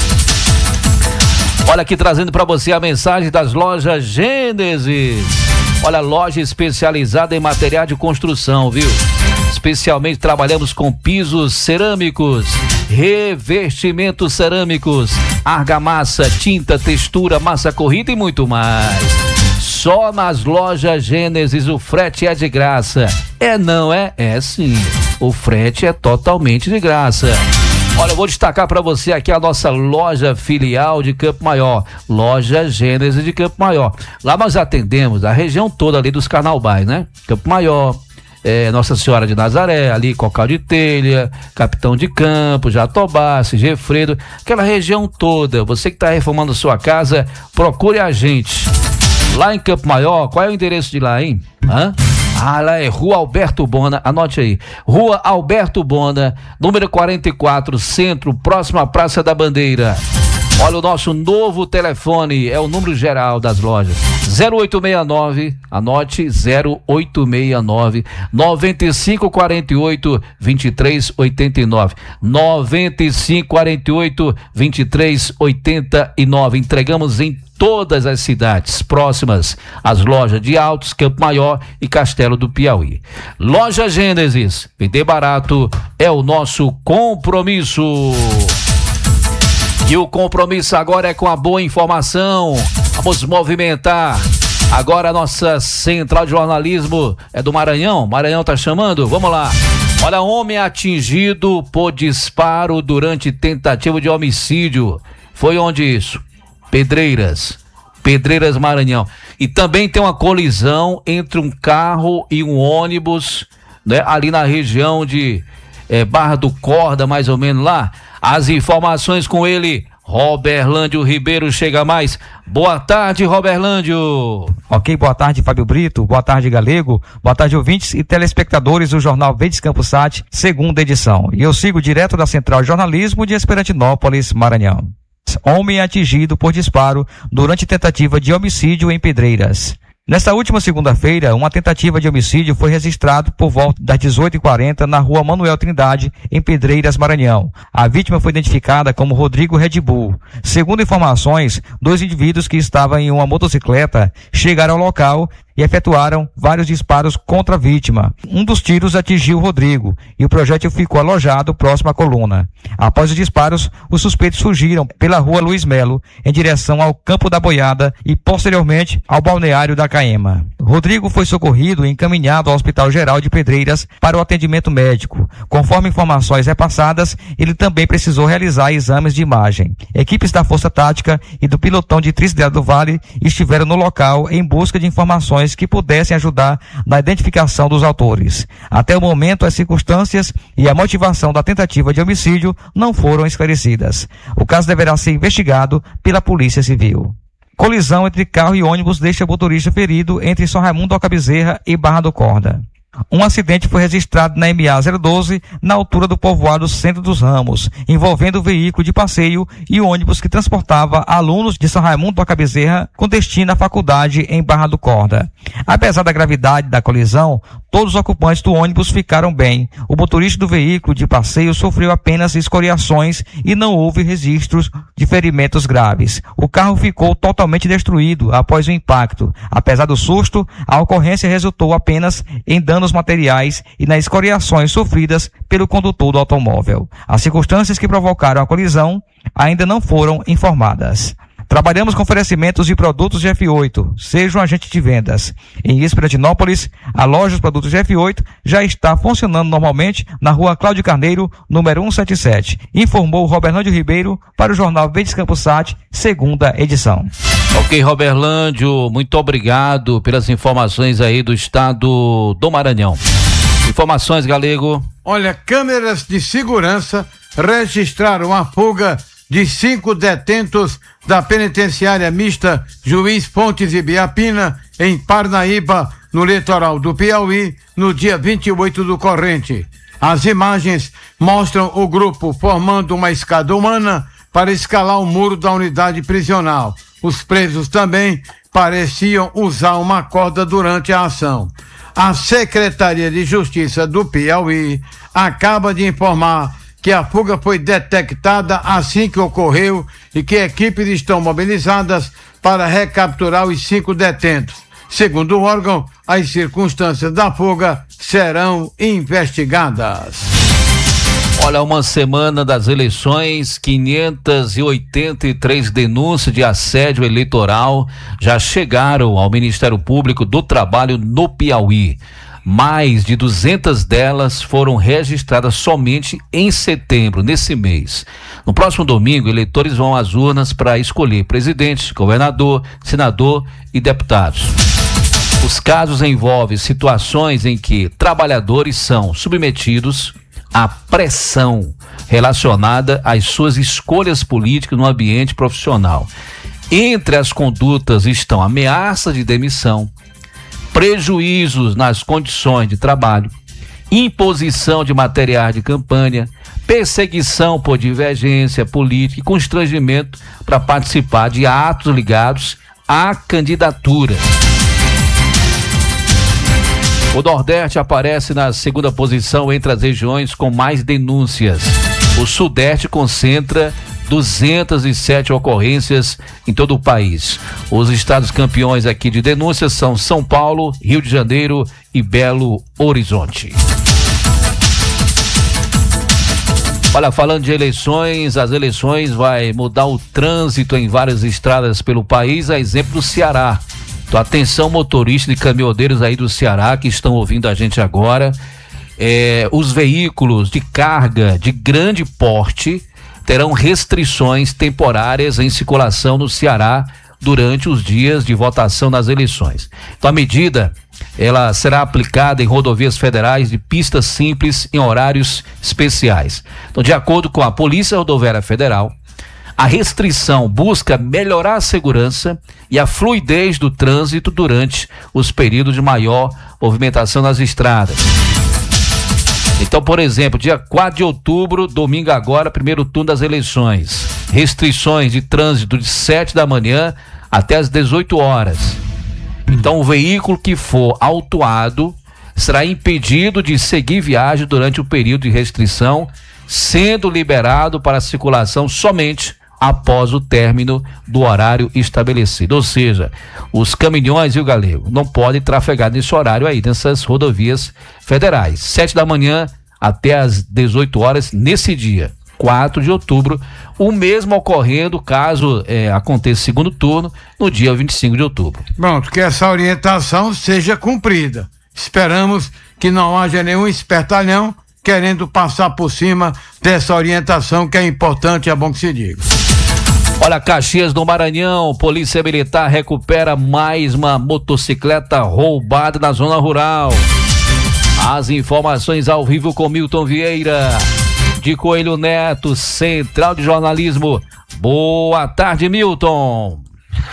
[SPEAKER 2] Olha aqui trazendo para você a mensagem das lojas Gênesis. Olha, loja especializada em material de construção, viu? Especialmente trabalhamos com pisos cerâmicos, revestimentos cerâmicos, argamassa, tinta, textura, massa corrida e muito mais. Só nas lojas Gênesis o frete é de graça. É não é? É sim. O frete é totalmente de graça. Olha, eu vou destacar para você aqui a nossa loja filial de Campo Maior, loja Gênesis de Campo Maior. Lá nós atendemos a região toda ali dos Carnaubais, né? Campo Maior, é, Nossa Senhora de Nazaré, ali Cocal de Telha, Capitão de Campos, Jatobá, Gefredo, aquela região toda. Você que está reformando sua casa, procure a gente. Lá em Campo Maior, qual é o endereço de lá, hein? Hã? Ah, lá é Rua Alberto Bona, anote aí. Rua Alberto Bona, número quarenta e quatro, Centro, próximo à Praça da Bandeira. Olha o nosso novo telefone, é o número geral das lojas. zero oito seis nove, anote zero oito seis nove, nove cinco quatro oito, dois três oito nove. nove cinco quatro oito, dois três oito nove. Entregamos em todas as cidades próximas às lojas de Altos, Campo Maior e Castelo do Piauí. Loja Gênesis, vender barato é o nosso compromisso. E o compromisso agora é com a boa informação. Vamos movimentar. Agora a nossa central de jornalismo é do Maranhão. Maranhão tá chamando? Vamos lá. Olha, homem atingido por disparo durante tentativa de homicídio. Foi onde isso? Pedreiras. Pedreiras, Maranhão. E também tem uma colisão entre um carro e um ônibus, né? Ali na região de é, Barra do Corda, mais ou menos lá. As informações com ele, Roberlândio Ribeiro, chega mais. Boa tarde, Roberlândio.
[SPEAKER 14] Ok, boa tarde, Fábio Brito. Boa tarde, Galego. Boa tarde, ouvintes e telespectadores do Jornal Verdes Campos Sat, segunda edição. E eu sigo direto da Central de Jornalismo de Esperantinópolis, Maranhão. Homem atingido por disparo durante tentativa de homicídio em Pedreiras. Nesta última segunda-feira, uma tentativa de homicídio foi registrada por volta das dezoito e quarenta na rua Manuel Trindade, em Pedreiras, Maranhão. A vítima foi identificada como Rodrigo Red Bull. Segundo informações, dois indivíduos que estavam em uma motocicleta chegaram ao local e efetuaram vários disparos contra a vítima. Um dos tiros atingiu Rodrigo e o projétil ficou alojado próximo à coluna. Após os disparos, os suspeitos fugiram pela rua Luiz Melo em direção ao Campo da Boiada e posteriormente ao balneário da Caema. Rodrigo foi socorrido e encaminhado ao Hospital Geral de Pedreiras para o atendimento médico. Conforme informações repassadas, ele também precisou realizar exames de imagem. Equipes da Força Tática e do Pilotão de Trindade do Vale estiveram no local em busca de informações que pudessem ajudar na identificação dos autores. Até o momento, as circunstâncias e a motivação da tentativa de homicídio não foram esclarecidas. O caso deverá ser investigado pela Polícia Civil. Colisão entre carro e ônibus deixa motorista ferido entre São Raimundo do Alcabezerra e Barra do Corda. Um acidente foi registrado na M A zero doze, na altura do povoado Centro dos Ramos, envolvendo o veículo de passeio e o ônibus que transportava alunos de São Raimundo do Alcabezerra com destino à faculdade em Barra do Corda. Apesar da gravidade da colisão, todos os ocupantes do ônibus ficaram bem. O motorista do veículo de passeio sofreu apenas escoriações e não houve registros de ferimentos graves. O carro ficou totalmente destruído após o impacto. Apesar do susto, a ocorrência resultou apenas em danos materiais e nas escoriações sofridas pelo condutor do automóvel. As circunstâncias que provocaram a colisão ainda não foram informadas. Trabalhamos com oferecimentos de produtos G F oito. Seja um agente de vendas. Em Esperantinópolis, a loja dos produtos G F oito já está funcionando normalmente na rua Cláudio Carneiro, número cento e setenta e sete. Informou Roberlândio Ribeiro para o Jornal Verdes Campos Sat, segunda edição.
[SPEAKER 2] Ok, Roberlândio, muito obrigado pelas informações aí do estado do Maranhão. Informações, Galego.
[SPEAKER 3] Olha, câmeras de segurança registraram a fuga de cinco detentos da penitenciária mista Juiz Pontes e Biapina, em Parnaíba, no litoral do Piauí, no dia vinte e oito do corrente. As imagens mostram o grupo formando uma escada humana para escalar o muro da unidade prisional. Os presos também pareciam usar uma corda durante a ação. A Secretaria de Justiça do Piauí acaba de informar que a fuga foi detectada assim que ocorreu e que equipes estão mobilizadas para recapturar os cinco detentos. Segundo o órgão, as circunstâncias da fuga serão investigadas.
[SPEAKER 2] Olha, uma semana das eleições, quinhentas e oitenta e três denúncias de assédio eleitoral já chegaram ao Ministério Público do Trabalho no Piauí. Mais de duzentas delas foram registradas somente em setembro, nesse mês. No próximo domingo, eleitores vão às urnas para escolher presidente, governador, senador e deputados. Os casos envolvem situações em que trabalhadores são submetidos à pressão relacionada às suas escolhas políticas no ambiente profissional. Entre as condutas estão ameaças de demissão, prejuízos nas condições de trabalho, imposição de materiais de campanha, perseguição por divergência política e constrangimento para participar de atos ligados à candidatura. O Nordeste aparece na segunda posição entre as regiões com mais denúncias. O Sudeste concentra duzentas e sete ocorrências em todo o país. Os estados campeões aqui de denúncias são São Paulo, Rio de Janeiro e Belo Horizonte. Olha, falando de eleições, as eleições vai mudar o trânsito em várias estradas pelo país, a exemplo do Ceará. Então, atenção, motoristas e caminhoneiros aí do Ceará que estão ouvindo a gente agora. É, os veículos de carga de grande porte terão restrições temporárias em circulação no Ceará durante os dias de votação nas eleições. Então, a medida ela será aplicada em rodovias federais de pistas simples em horários especiais. Então, de acordo com a Polícia Rodoviária Federal, a restrição busca melhorar a segurança e a fluidez do trânsito durante os períodos de maior movimentação nas estradas. Então, por exemplo, dia quatro de outubro, domingo agora, primeiro turno das eleições. Restrições de trânsito de sete da manhã até as dezoito horas. Então o veículo que for autuado será impedido de seguir viagem durante o período de restrição, sendo liberado para circulação somente após o término do horário estabelecido. Ou seja, os caminhões e o Galego não podem trafegar nesse horário aí, nessas rodovias federais. Sete da manhã até as dezoito horas nesse dia, quatro de outubro, o mesmo ocorrendo caso é, aconteça segundo turno no dia vinte e cinco de outubro.
[SPEAKER 3] Pronto, que essa orientação seja cumprida. Esperamos que não haja nenhum espertalhão querendo passar por cima dessa orientação que é importante e é bom que se diga.
[SPEAKER 2] Olha, Caxias do Maranhão, Polícia Militar recupera mais uma motocicleta roubada na zona rural. As informações ao vivo com Milton Vieira, de Coelho Neto, Central de Jornalismo. Boa tarde, Milton.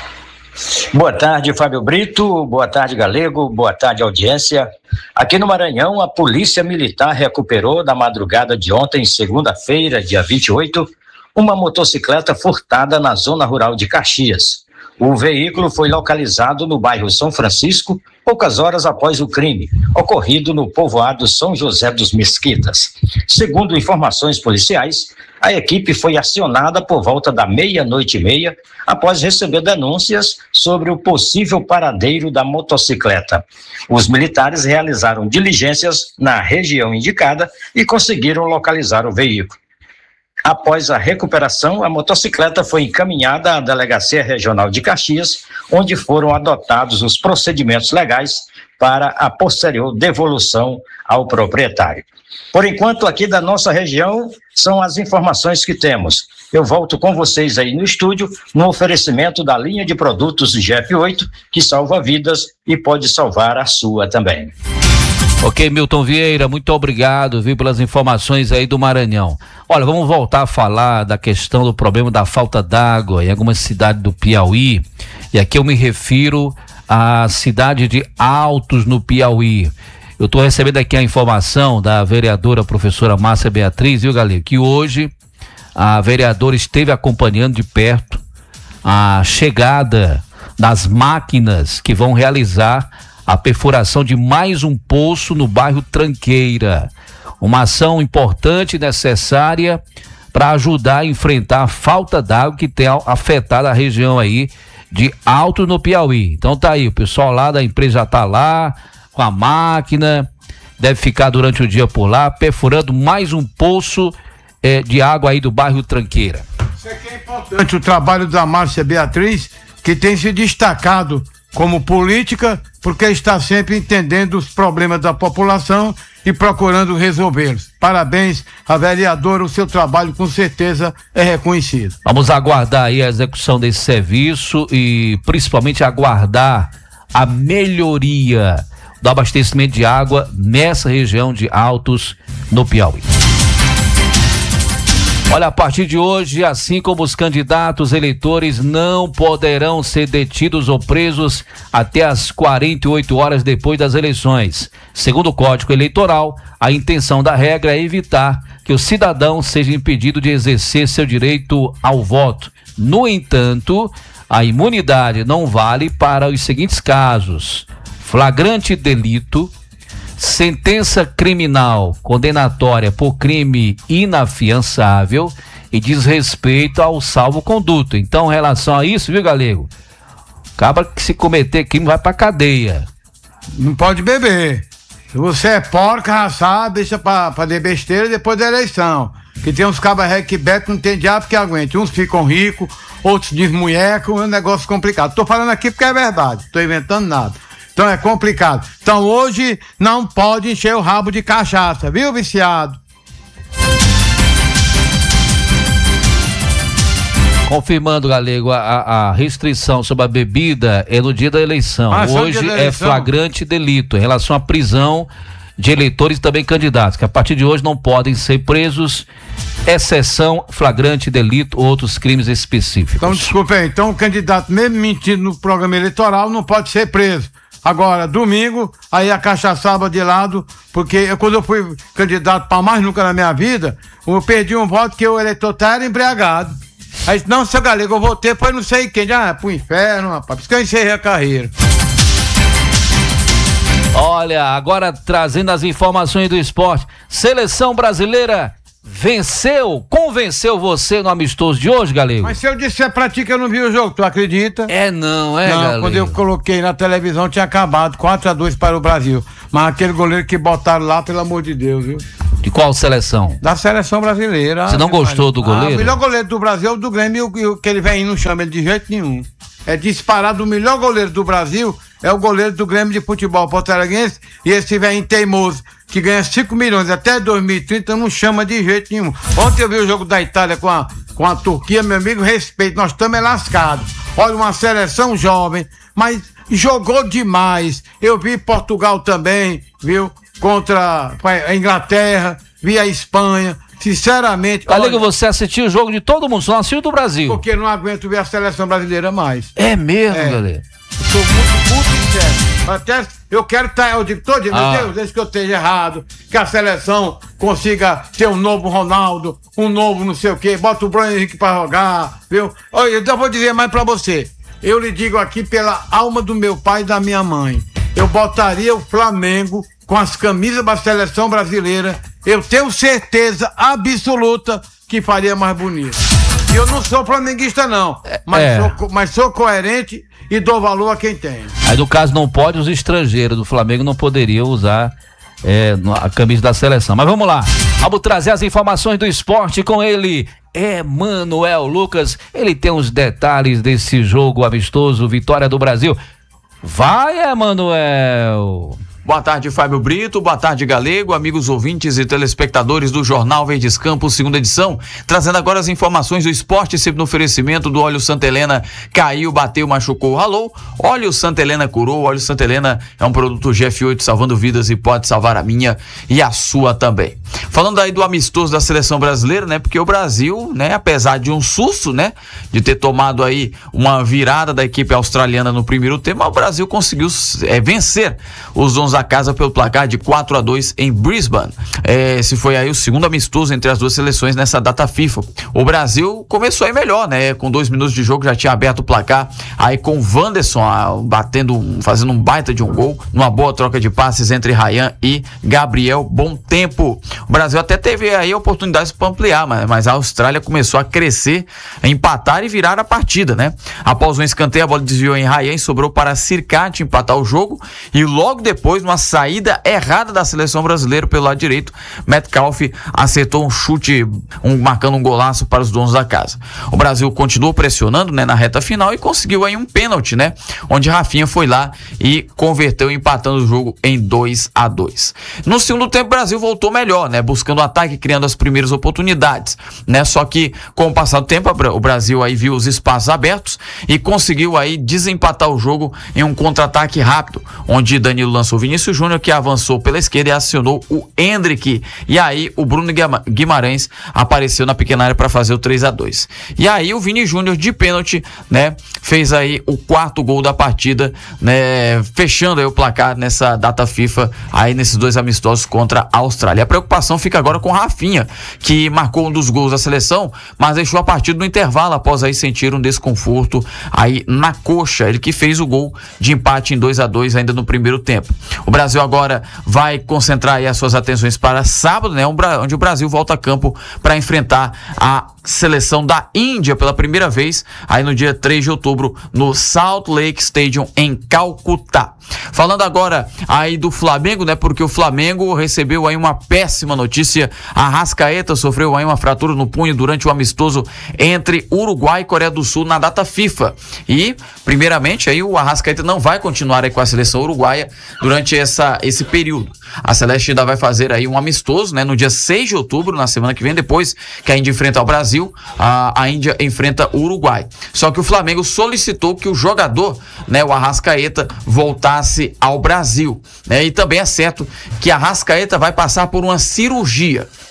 [SPEAKER 15] Boa tarde, Fábio Brito. Boa tarde, Galego. Boa tarde, audiência. Aqui no Maranhão, a Polícia Militar recuperou na madrugada de ontem, segunda-feira, dia vinte e oito, uma motocicleta furtada na zona rural de Caxias. O veículo foi localizado no bairro São Francisco, poucas horas após o crime, ocorrido no povoado São José dos Mesquitas. Segundo informações policiais, a equipe foi acionada por volta da meia-noite e meia, após receber denúncias sobre o possível paradeiro da motocicleta. Os militares realizaram diligências na região indicada e conseguiram localizar o veículo. Após a recuperação, a motocicleta foi encaminhada à Delegacia Regional de Caxias, onde foram adotados os procedimentos legais para a posterior devolução ao proprietário. Por enquanto, aqui da nossa região, são as informações que temos. Eu volto com vocês aí no estúdio, no oferecimento da linha de produtos G F oito, que salva vidas e pode salvar a sua também.
[SPEAKER 2] Ok, Milton Vieira, muito obrigado, viu, pelas informações aí do Maranhão. Olha, vamos voltar a falar da questão do problema da falta d'água em algumas cidades do Piauí, e aqui eu me refiro à cidade de Altos, no Piauí. Eu estou recebendo aqui a informação da vereadora professora Márcia Beatriz, viu, Galego, que hoje a vereadora esteve acompanhando de perto a chegada das máquinas que vão realizar a perfuração de mais um poço no bairro Tranqueira. Uma ação importante e necessária para ajudar a enfrentar a falta d'água que tem afetado a região aí de Altos, no Piauí. Então tá aí, o pessoal lá da empresa já tá lá com a máquina, deve ficar durante o dia por lá, perfurando mais um poço eh, de água aí do bairro Tranqueira.
[SPEAKER 3] Isso aqui é importante, o trabalho da Márcia Beatriz, que tem se destacado como política, porque está sempre entendendo os problemas da população e procurando resolvê-los. Parabéns à vereadora, o seu trabalho com certeza é reconhecido.
[SPEAKER 2] Vamos aguardar aí a execução desse serviço e principalmente aguardar a melhoria do abastecimento de água nessa região de Altos, no Piauí. Olha, a partir de hoje, assim como os candidatos eleitores não poderão ser detidos ou presos até as quarenta e oito horas depois das eleições. Segundo o Código Eleitoral, a intenção da regra é evitar que o cidadão seja impedido de exercer seu direito ao voto. No entanto, a imunidade não vale para os seguintes casos: flagrante delito, sentença criminal condenatória por crime inafiançável e desrespeito ao salvo-conduto. Então, em relação a isso, viu, Galego? Acaba que se cometer crime vai pra cadeia.
[SPEAKER 3] Não pode beber. Se você é porca, raçada, deixa pra fazer besteira depois da eleição. Que tem uns cabas que bebem, não tem diabo que aguente. Uns ficam ricos, outros desmunhecam, é um negócio complicado. Tô falando aqui porque é verdade, tô inventando nada. Então é complicado. Então hoje não pode encher o rabo de cachaça, viu, viciado?
[SPEAKER 2] Confirmando, Galego, a, a restrição sobre a bebida é no dia da eleição. Ah, hoje da eleição. É flagrante delito em relação à prisão de eleitores e também candidatos, que a partir de hoje não podem ser presos, exceção flagrante delito ou outros crimes específicos.
[SPEAKER 3] Então, desculpa aí, então o candidato, mesmo mentindo no programa eleitoral, não pode ser preso. Agora, domingo, aí a cachaçaba de lado, porque eu, quando eu fui candidato para mais nunca na minha vida, eu perdi um voto que o eleitor era embriagado. Aí, não, seu Galego, eu votei, foi não sei quem, ah, pro inferno, rapaz, por isso que eu encerrei a carreira.
[SPEAKER 2] Olha, agora trazendo as informações do esporte. Seleção brasileira venceu, convenceu você no amistoso de hoje, Galego?
[SPEAKER 3] Mas se eu disser pra ti que eu não vi o jogo, tu acredita?
[SPEAKER 2] É não, é,
[SPEAKER 3] Não,
[SPEAKER 2] Galego?
[SPEAKER 3] quando eu coloquei na televisão tinha acabado, quatro a dois para o Brasil. Mas aquele goleiro que botaram lá, pelo amor de Deus, viu?
[SPEAKER 2] De qual seleção?
[SPEAKER 3] Da seleção brasileira.
[SPEAKER 2] Você não gostou do goleiro?
[SPEAKER 3] Ah, o melhor goleiro do Brasil é o do Grêmio, e o que ele vem e não chama ele de jeito nenhum. É disparado, o melhor goleiro do Brasil é o goleiro do Grêmio de Futebol Porto-Alegrense, e esse vem teimoso, que ganha cinco milhões até dois mil e trinta, não chama de jeito nenhum. Ontem eu vi o jogo da Itália com a, com a Turquia, meu amigo, respeito, nós estamos lascados. Olha, uma seleção jovem, mas jogou demais. Eu vi Portugal também, viu? Contra a Inglaterra, vi a Espanha. Sinceramente.
[SPEAKER 2] Galego, você assistiu o jogo de todo mundo, só não assistiu do Brasil.
[SPEAKER 3] Porque não aguento ver a seleção brasileira mais.
[SPEAKER 2] É mesmo, é. Galego?
[SPEAKER 3] Estou muito, muito sincero. Até eu quero estar, eu digo todo dia,
[SPEAKER 2] Ah.
[SPEAKER 3] meu Deus, desde que eu esteja errado, que a seleção consiga ter um novo Ronaldo, um novo não sei o quê, bota o Bruno Henrique pra jogar, viu? Olha, eu vou dizer mais pra você. Eu lhe digo aqui pela alma do meu pai e da minha mãe. Eu botaria o Flamengo com as camisas da seleção brasileira. Eu tenho certeza absoluta que faria mais bonito. E eu não sou flamenguista, não. Mas,
[SPEAKER 2] É.
[SPEAKER 3] sou, mas sou coerente e dou valor a quem tem.
[SPEAKER 2] Aí, no caso, não pode, os estrangeiros do Flamengo não poderiam usar é, a camisa da seleção. Mas vamos lá, vamos trazer as informações do esporte com ele, Emanuel Lucas. Ele tem os detalhes desse jogo amistoso, vitória do Brasil. Vai, Emanuel!
[SPEAKER 16] Boa tarde, Fábio Brito, boa tarde, Galego, amigos ouvintes e telespectadores do Jornal Verdes Campos, segunda edição, trazendo agora as informações do esporte, sempre no oferecimento do óleo Santa Helena. Caiu, bateu, machucou, ralou, óleo Santa Helena curou. Óleo Santa Helena é um produto G F oito salvando vidas e pode salvar a minha e a sua também. Falando aí do amistoso da seleção brasileira, né, porque o Brasil, né, apesar de um susto, né, de ter tomado aí uma virada da equipe australiana no primeiro tempo, o Brasil conseguiu é, vencer os donos da casa pelo placar de quatro a dois em Brisbane. É, esse foi aí o segundo amistoso entre as duas seleções nessa data FIFA. O Brasil começou aí melhor, né? Com dois minutos de jogo já tinha aberto o placar, aí com o Wanderson ah, batendo, fazendo um baita de um gol, numa boa troca de passes entre Ryan e Gabriel. Bom tempo. O Brasil até teve aí oportunidades para ampliar, mas, mas a Austrália começou a crescer, a empatar e virar a partida, né? Após um escanteio, a bola desviou em Ryan e sobrou para Sirkati empatar o jogo, e logo depois, uma saída errada da seleção brasileira pelo lado direito, Metcalf acertou um chute, um, marcando um golaço para os donos da casa. O Brasil continuou pressionando, né, na reta final e conseguiu aí um pênalti, né, onde Rafinha foi lá e converteu, empatando o jogo em dois a dois. No segundo tempo, o Brasil voltou melhor, né, buscando o ataque, criando as primeiras oportunidades, né, só que com o passar do tempo, o Brasil aí viu os espaços abertos e conseguiu aí desempatar o jogo em um contra-ataque rápido, onde Danilo lançou Vinícius Júnior, que avançou pela esquerda e acionou o Endrick, e aí o Bruno Guimarães apareceu na pequena área para fazer o três a dois. E aí o Vini Júnior de pênalti, né, fez aí o quarto gol da partida, né, fechando aí o placar nessa data FIFA, aí nesses dois amistosos contra a Austrália. A preocupação fica agora com Rafinha, que marcou um dos gols da seleção, mas deixou a partida no intervalo após aí sentir um desconforto aí na coxa, ele que fez o gol de empate em dois a dois ainda no primeiro tempo. O Brasil agora vai concentrar aí as suas atenções para sábado, né, onde o Brasil volta a campo para enfrentar a seleção da Índia pela primeira vez, aí no dia três de outubro, no Salt Lake Stadium em Calcutá. Falando agora aí do Flamengo, né, porque o Flamengo recebeu aí uma péssima notícia. A Arrascaeta sofreu aí uma fratura no punho durante o amistoso entre Uruguai e Coreia do Sul na data FIFA. E, primeiramente, aí o Arrascaeta não vai continuar aí com a seleção uruguaia durante essa, esse período. A Celeste ainda vai fazer aí um amistoso, né, no dia seis de outubro, na semana que vem, depois que a Índia enfrenta o Brasil, a, a Índia enfrenta o Uruguai. Só que o Flamengo solicitou que o jogador, né, o Arrascaeta, voltasse ao Brasil, né, e também é certo que a Arrascaeta vai passar por uma cirurgia.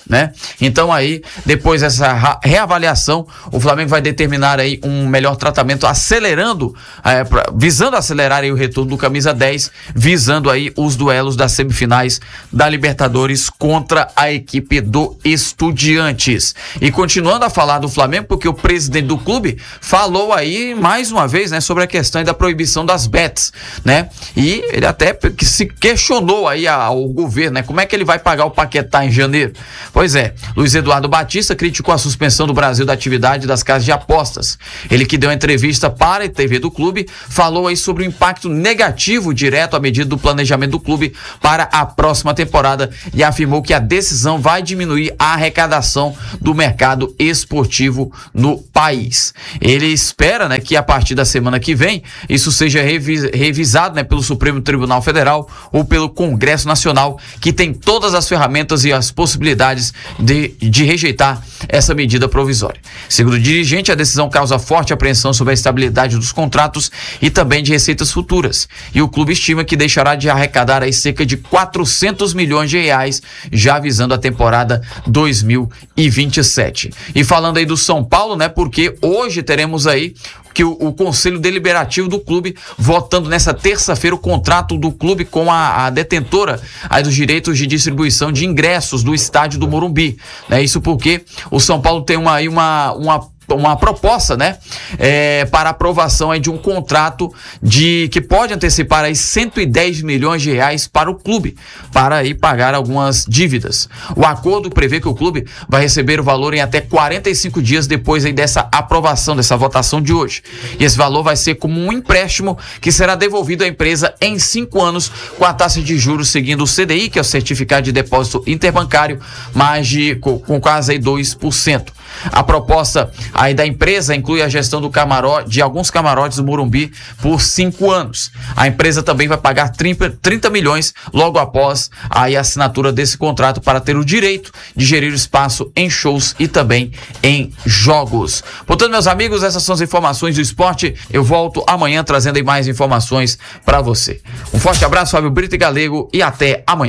[SPEAKER 16] né? Então aí, depois dessa reavaliação, o Flamengo vai determinar aí um melhor tratamento, acelerando, é, pra, visando acelerar aí o retorno do camisa dez, visando aí os duelos das semifinais da Libertadores contra a equipe do Estudiantes. E continuando a falar do Flamengo, porque o presidente do clube falou aí mais uma vez, né, sobre a questão da proibição das bets, né? E ele até se questionou aí ao governo, né? Como é que ele vai pagar o Paquetá em janeiro? Pois é, Luiz Eduardo Batista criticou a suspensão do Brasil da atividade das casas de apostas. Ele, que deu uma entrevista para a T V do clube, falou aí sobre o impacto negativo direto à medida do planejamento do clube para a próxima temporada e afirmou que a decisão vai diminuir a arrecadação do mercado esportivo no país. Ele espera, né, que a partir da semana que vem isso seja revis, revisado, né, pelo Supremo Tribunal Federal ou pelo Congresso Nacional, que tem todas as ferramentas e as possibilidades de, de rejeitar essa medida provisória. Segundo o dirigente, a decisão causa forte apreensão sobre a estabilidade dos contratos e também de receitas futuras. E o clube estima que deixará de arrecadar aí cerca de quatrocentos milhões de reais, já visando a temporada dois mil e vinte e sete. E falando aí do São Paulo, né, porque hoje teremos aí que o, o Conselho Deliberativo do clube votando nessa terça-feira o contrato do clube com a, a detentora aí dos direitos de distribuição de ingressos do estádio do Morumbi, né? Isso porque o São Paulo tem uma, aí uma, uma uma proposta, né, é, para aprovação aí de um contrato de que pode antecipar aí cento e dez milhões de reais para o clube, para aí pagar algumas dívidas. O acordo prevê que o clube vai receber o valor em até quarenta e cinco dias depois aí dessa aprovação, dessa votação de hoje. E esse valor vai ser como um empréstimo que será devolvido à empresa em cinco anos com a taxa de juros seguindo o C D I, que é o Certificado de Depósito Interbancário, mais de, com, com quase aí dois por cento. A proposta aí da empresa inclui a gestão do camarote, de alguns camarotes do Morumbi por cinco anos. A empresa também vai pagar trinta milhões logo após aí a assinatura desse contrato para ter o direito de gerir o espaço em shows e também em jogos. Portanto, meus amigos, essas são as informações do esporte. Eu volto amanhã trazendo aí mais informações para você. Um forte abraço, Fábio Brito e Galego, e até amanhã.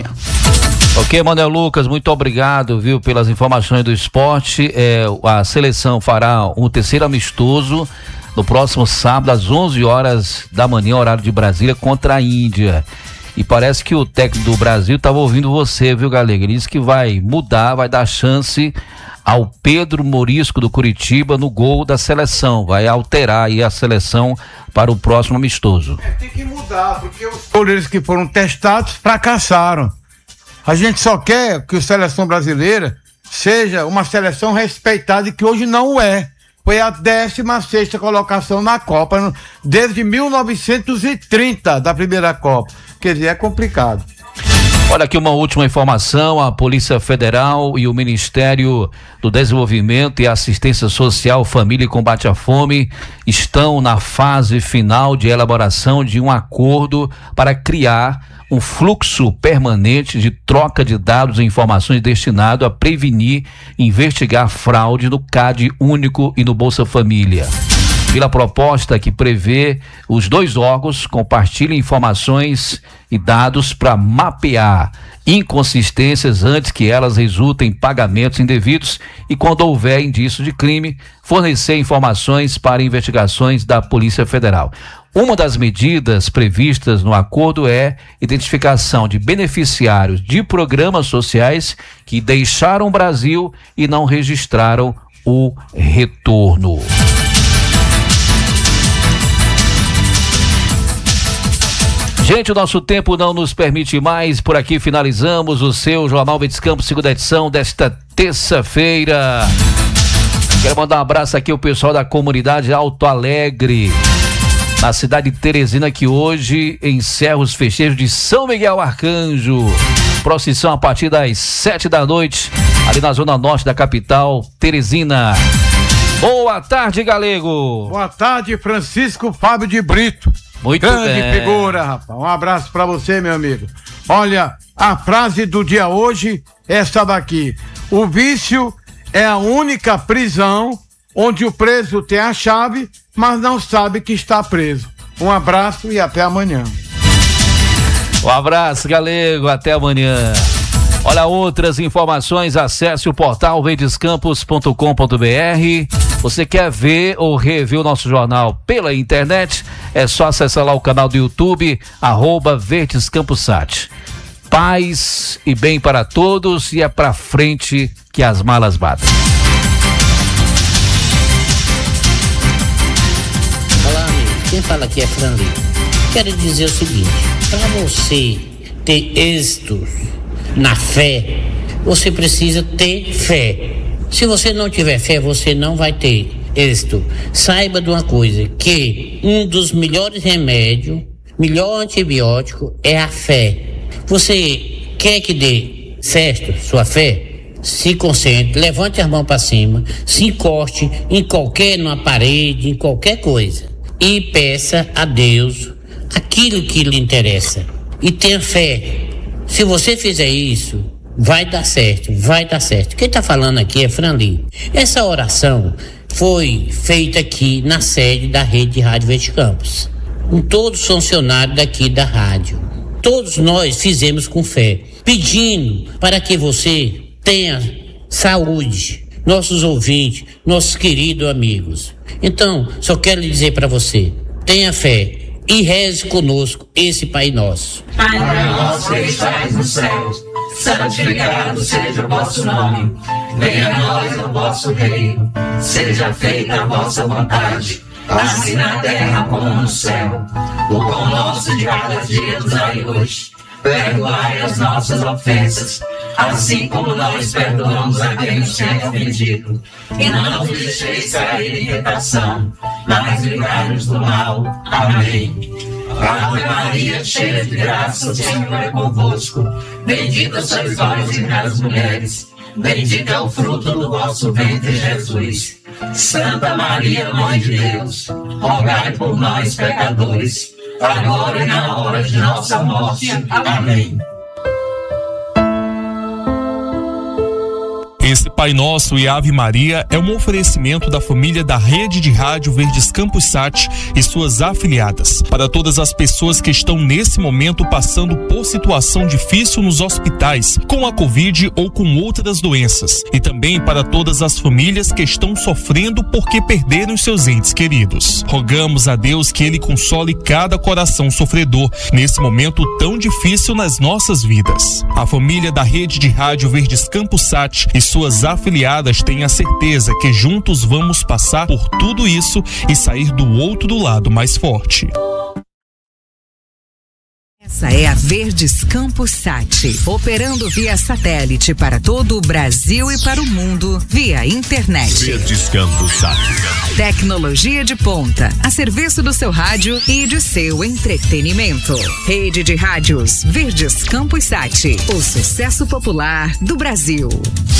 [SPEAKER 2] Ok, Manuel Lucas, muito obrigado, viu, pelas informações do esporte. É, a seleção fará um terceiro amistoso no próximo sábado, às onze horas da manhã, horário de Brasília, contra a Índia. E parece que o técnico do Brasil estava ouvindo você, viu, Galego? Ele disse que vai mudar, vai dar chance ao Pedro Morisco do Curitiba no gol da seleção. Vai alterar aí a seleção para o próximo amistoso.
[SPEAKER 3] É, tem que mudar, porque os goleiros que foram testados fracassaram. A gente só quer que a seleção brasileira seja uma seleção respeitada, e que hoje não é. Foi a décima sexta colocação na Copa, desde mil novecentos e trinta, da primeira Copa. Quer dizer, é complicado.
[SPEAKER 2] Olha aqui uma última informação: a Polícia Federal e o Ministério do Desenvolvimento e Assistência Social, Família e Combate à Fome estão na fase final de elaboração de um acordo para criar um fluxo permanente de troca de dados e informações destinado a prevenir e investigar fraude no C A D único e no Bolsa Família. Pela proposta que prevê, os dois órgãos compartilham informações e dados para mapear inconsistências antes que elas resultem em pagamentos indevidos e, quando houver indício de crime, fornecer informações para investigações da Polícia Federal. Uma das medidas previstas no acordo é identificação de beneficiários de programas sociais que deixaram o Brasil e não registraram o retorno. Gente, o nosso tempo não nos permite mais. Por aqui finalizamos o seu Jornal Verdes Campos, segunda edição desta terça-feira. Quero mandar um abraço aqui ao pessoal da comunidade Alto Alegre, na cidade de Teresina, que hoje encerra os festejos de São Miguel Arcanjo. Procissão a partir das sete da noite, ali na zona norte da capital, Teresina. Boa tarde, Galego.
[SPEAKER 3] Boa tarde, Francisco Fábio de Brito.
[SPEAKER 2] Muito
[SPEAKER 3] Grande
[SPEAKER 2] bem.
[SPEAKER 3] figura, rapaz. Um abraço pra você, meu amigo. Olha, a frase do dia hoje é essa daqui: o vício é a única prisão onde o preso tem a chave, mas não sabe que está preso. Um abraço e até amanhã.
[SPEAKER 2] Um abraço, Galego. Até amanhã. Olha, outras informações, acesse o portal verdescampos ponto com ponto br. Você quer ver ou rever o nosso jornal pela internet? É só acessar lá o canal do YouTube, arroba verdescampossat. Paz e bem para todos, e é pra frente que as malas batem.
[SPEAKER 17] Olá, amigo. Quem fala aqui é Franley. Quero dizer o seguinte: para você ter êxito na fé, você precisa ter fé. Se você não tiver fé, você não vai ter êxito. Saiba de uma coisa, que um dos melhores remédios, melhor antibiótico é a fé. Você quer que dê certo sua fé? Se concentre, levante as mãos para cima, se encoste em qualquer, numa parede, em qualquer coisa, e peça a Deus aquilo que lhe interessa. E tenha fé. Se você fizer isso, vai dar certo, vai dar certo. Quem está falando aqui é Franley. Essa oração foi feita aqui na sede da Rede de Rádio Verde Campos, com todos os funcionários daqui da rádio. Todos nós fizemos com fé, pedindo para que você tenha saúde, nossos ouvintes, nossos queridos amigos. Então, só quero dizer para você, tenha fé e reze conosco esse Pai Nosso.
[SPEAKER 18] Pai nosso que estais nos céus, santificado seja o vosso nome. Venha a nós o vosso reino, seja feita a vossa vontade, assim na terra como no céu. O pão nosso de cada dia nos dai hoje. Perdoai as nossas ofensas, assim como nós perdoamos a quem nos tem ofendido. E não nos deixeis cair em tentação, mas livrai-nos do mal. Amém. Ave Maria, cheia de graça, o Senhor é convosco. Bendita sois vós entre as mulheres, bendito é o fruto do vosso ventre, Jesus. Santa Maria, Mãe de Deus, rogai por nós, pecadores, agora e na hora de nossa morte. Amém.
[SPEAKER 19] Esse Pai Nosso e Ave Maria é um oferecimento da família da Rede de Rádio Verdes Campos Sat e suas afiliadas. Para todas as pessoas que estão nesse momento passando por situação difícil nos hospitais, com a Covid ou com outras doenças. E também para todas as famílias que estão sofrendo porque perderam seus entes queridos. Rogamos a Deus que Ele console cada coração sofredor nesse momento tão difícil nas nossas vidas. A família da Rede de Rádio Verdes Campos Sat e suas afiliadas têm a certeza que juntos vamos passar por tudo isso e sair do outro lado mais forte.
[SPEAKER 20] Essa é a Verdes Campos Sat, operando via satélite para todo o Brasil e para o mundo via internet.
[SPEAKER 13] Verdes Campos Sat.
[SPEAKER 20] Tecnologia de ponta, a serviço do seu rádio e de seu entretenimento. Rede de Rádios Verdes Campos Sat, o sucesso popular do Brasil.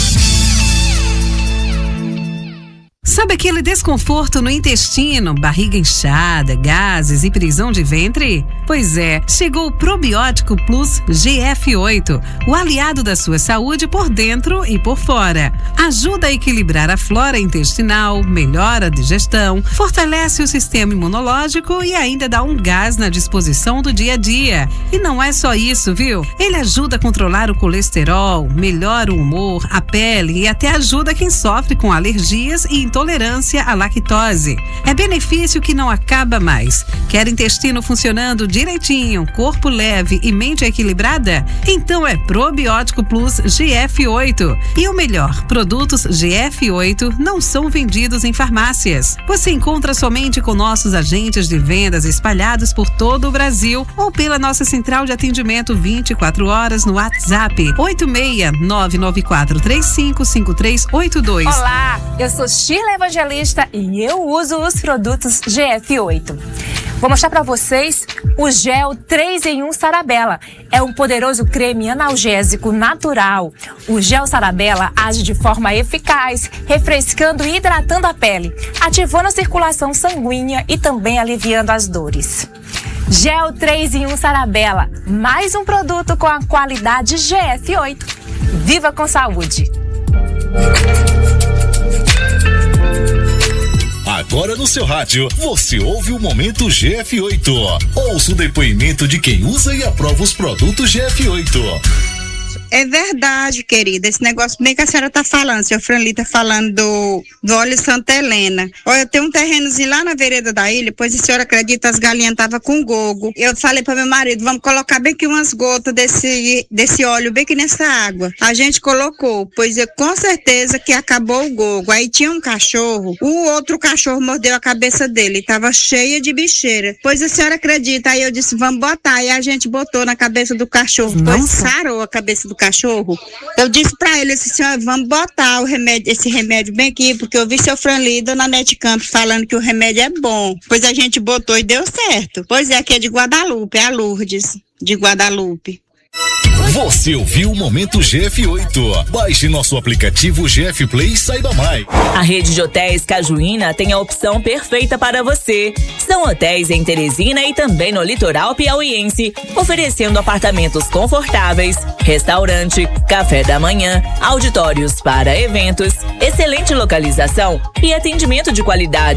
[SPEAKER 20] Sabe aquele desconforto no intestino, barriga inchada, gases e prisão de ventre? Pois é, chegou o Probiótico Plus G F oito, o aliado da sua saúde por dentro e por fora. Ajuda a equilibrar a flora intestinal, melhora a digestão, fortalece o sistema imunológico e ainda dá um gás na disposição do dia a dia. E não é só isso, viu? Ele ajuda a controlar o colesterol, melhora o humor, a pele e até ajuda quem sofre com alergias e intolerância à lactose. É benefício que não acaba mais. Quer intestino funcionando direitinho, corpo leve e mente equilibrada? Então é Probiótico Plus G F oito. E o melhor, produtos G F oito não são vendidos em farmácias. Você encontra somente com nossos agentes de vendas espalhados por todo o Brasil ou pela nossa central de atendimento vinte e quatro horas no WhatsApp oito seis nove nove quatro três cinco cinco três oito dois.
[SPEAKER 21] Olá, eu sou Shirley Evangelista e eu uso os produtos G F oito. Vou mostrar para vocês o gel três em um Sarabella. É um poderoso creme analgésico natural. O gel Sarabella age de forma eficaz, refrescando e hidratando a pele, ativando a circulação sanguínea e também aliviando as dores. Gel três em um Sarabella, mais um produto com a qualidade G F oito. Viva com saúde!
[SPEAKER 13] Agora no seu rádio, você ouve o Momento G F oito. Ouça o depoimento de quem usa e aprova os produtos G F oito.
[SPEAKER 1] É verdade, querida. Esse negócio bem que a senhora tá falando, seu Franli tá falando do, do óleo Santa Helena. Olha, eu tenho um terrenozinho lá na vereda da ilha, pois a senhora acredita, as galinhas estavam com gogo. Eu falei para meu marido, vamos colocar bem que umas gotas desse, desse óleo bem que nessa água. A gente colocou, pois eu, com certeza que acabou o gogo. Aí tinha um cachorro, o outro cachorro mordeu a cabeça dele, tava cheia de bicheira. Pois a senhora acredita, aí eu disse, vamos botar. E a gente botou na cabeça do cachorro, pois sarou a cabeça do cachorro. Eu disse pra ele, assim, senhora, vamos botar o remédio, esse remédio bem aqui, porque eu vi seu Franli e dona Nete Campos falando que o remédio é bom. Pois a gente botou e deu certo. Pois é, aqui é de Guadalupe, é a Lourdes, de Guadalupe.
[SPEAKER 13] Você ouviu o Momento G F oito. Baixe nosso aplicativo G F Play e saiba mais.
[SPEAKER 22] A rede de hotéis Cajuína tem a opção perfeita para você. São hotéis em Teresina e também no litoral piauiense, oferecendo apartamentos confortáveis, restaurante, café da manhã, auditórios para eventos, excelente localização e atendimento de qualidade.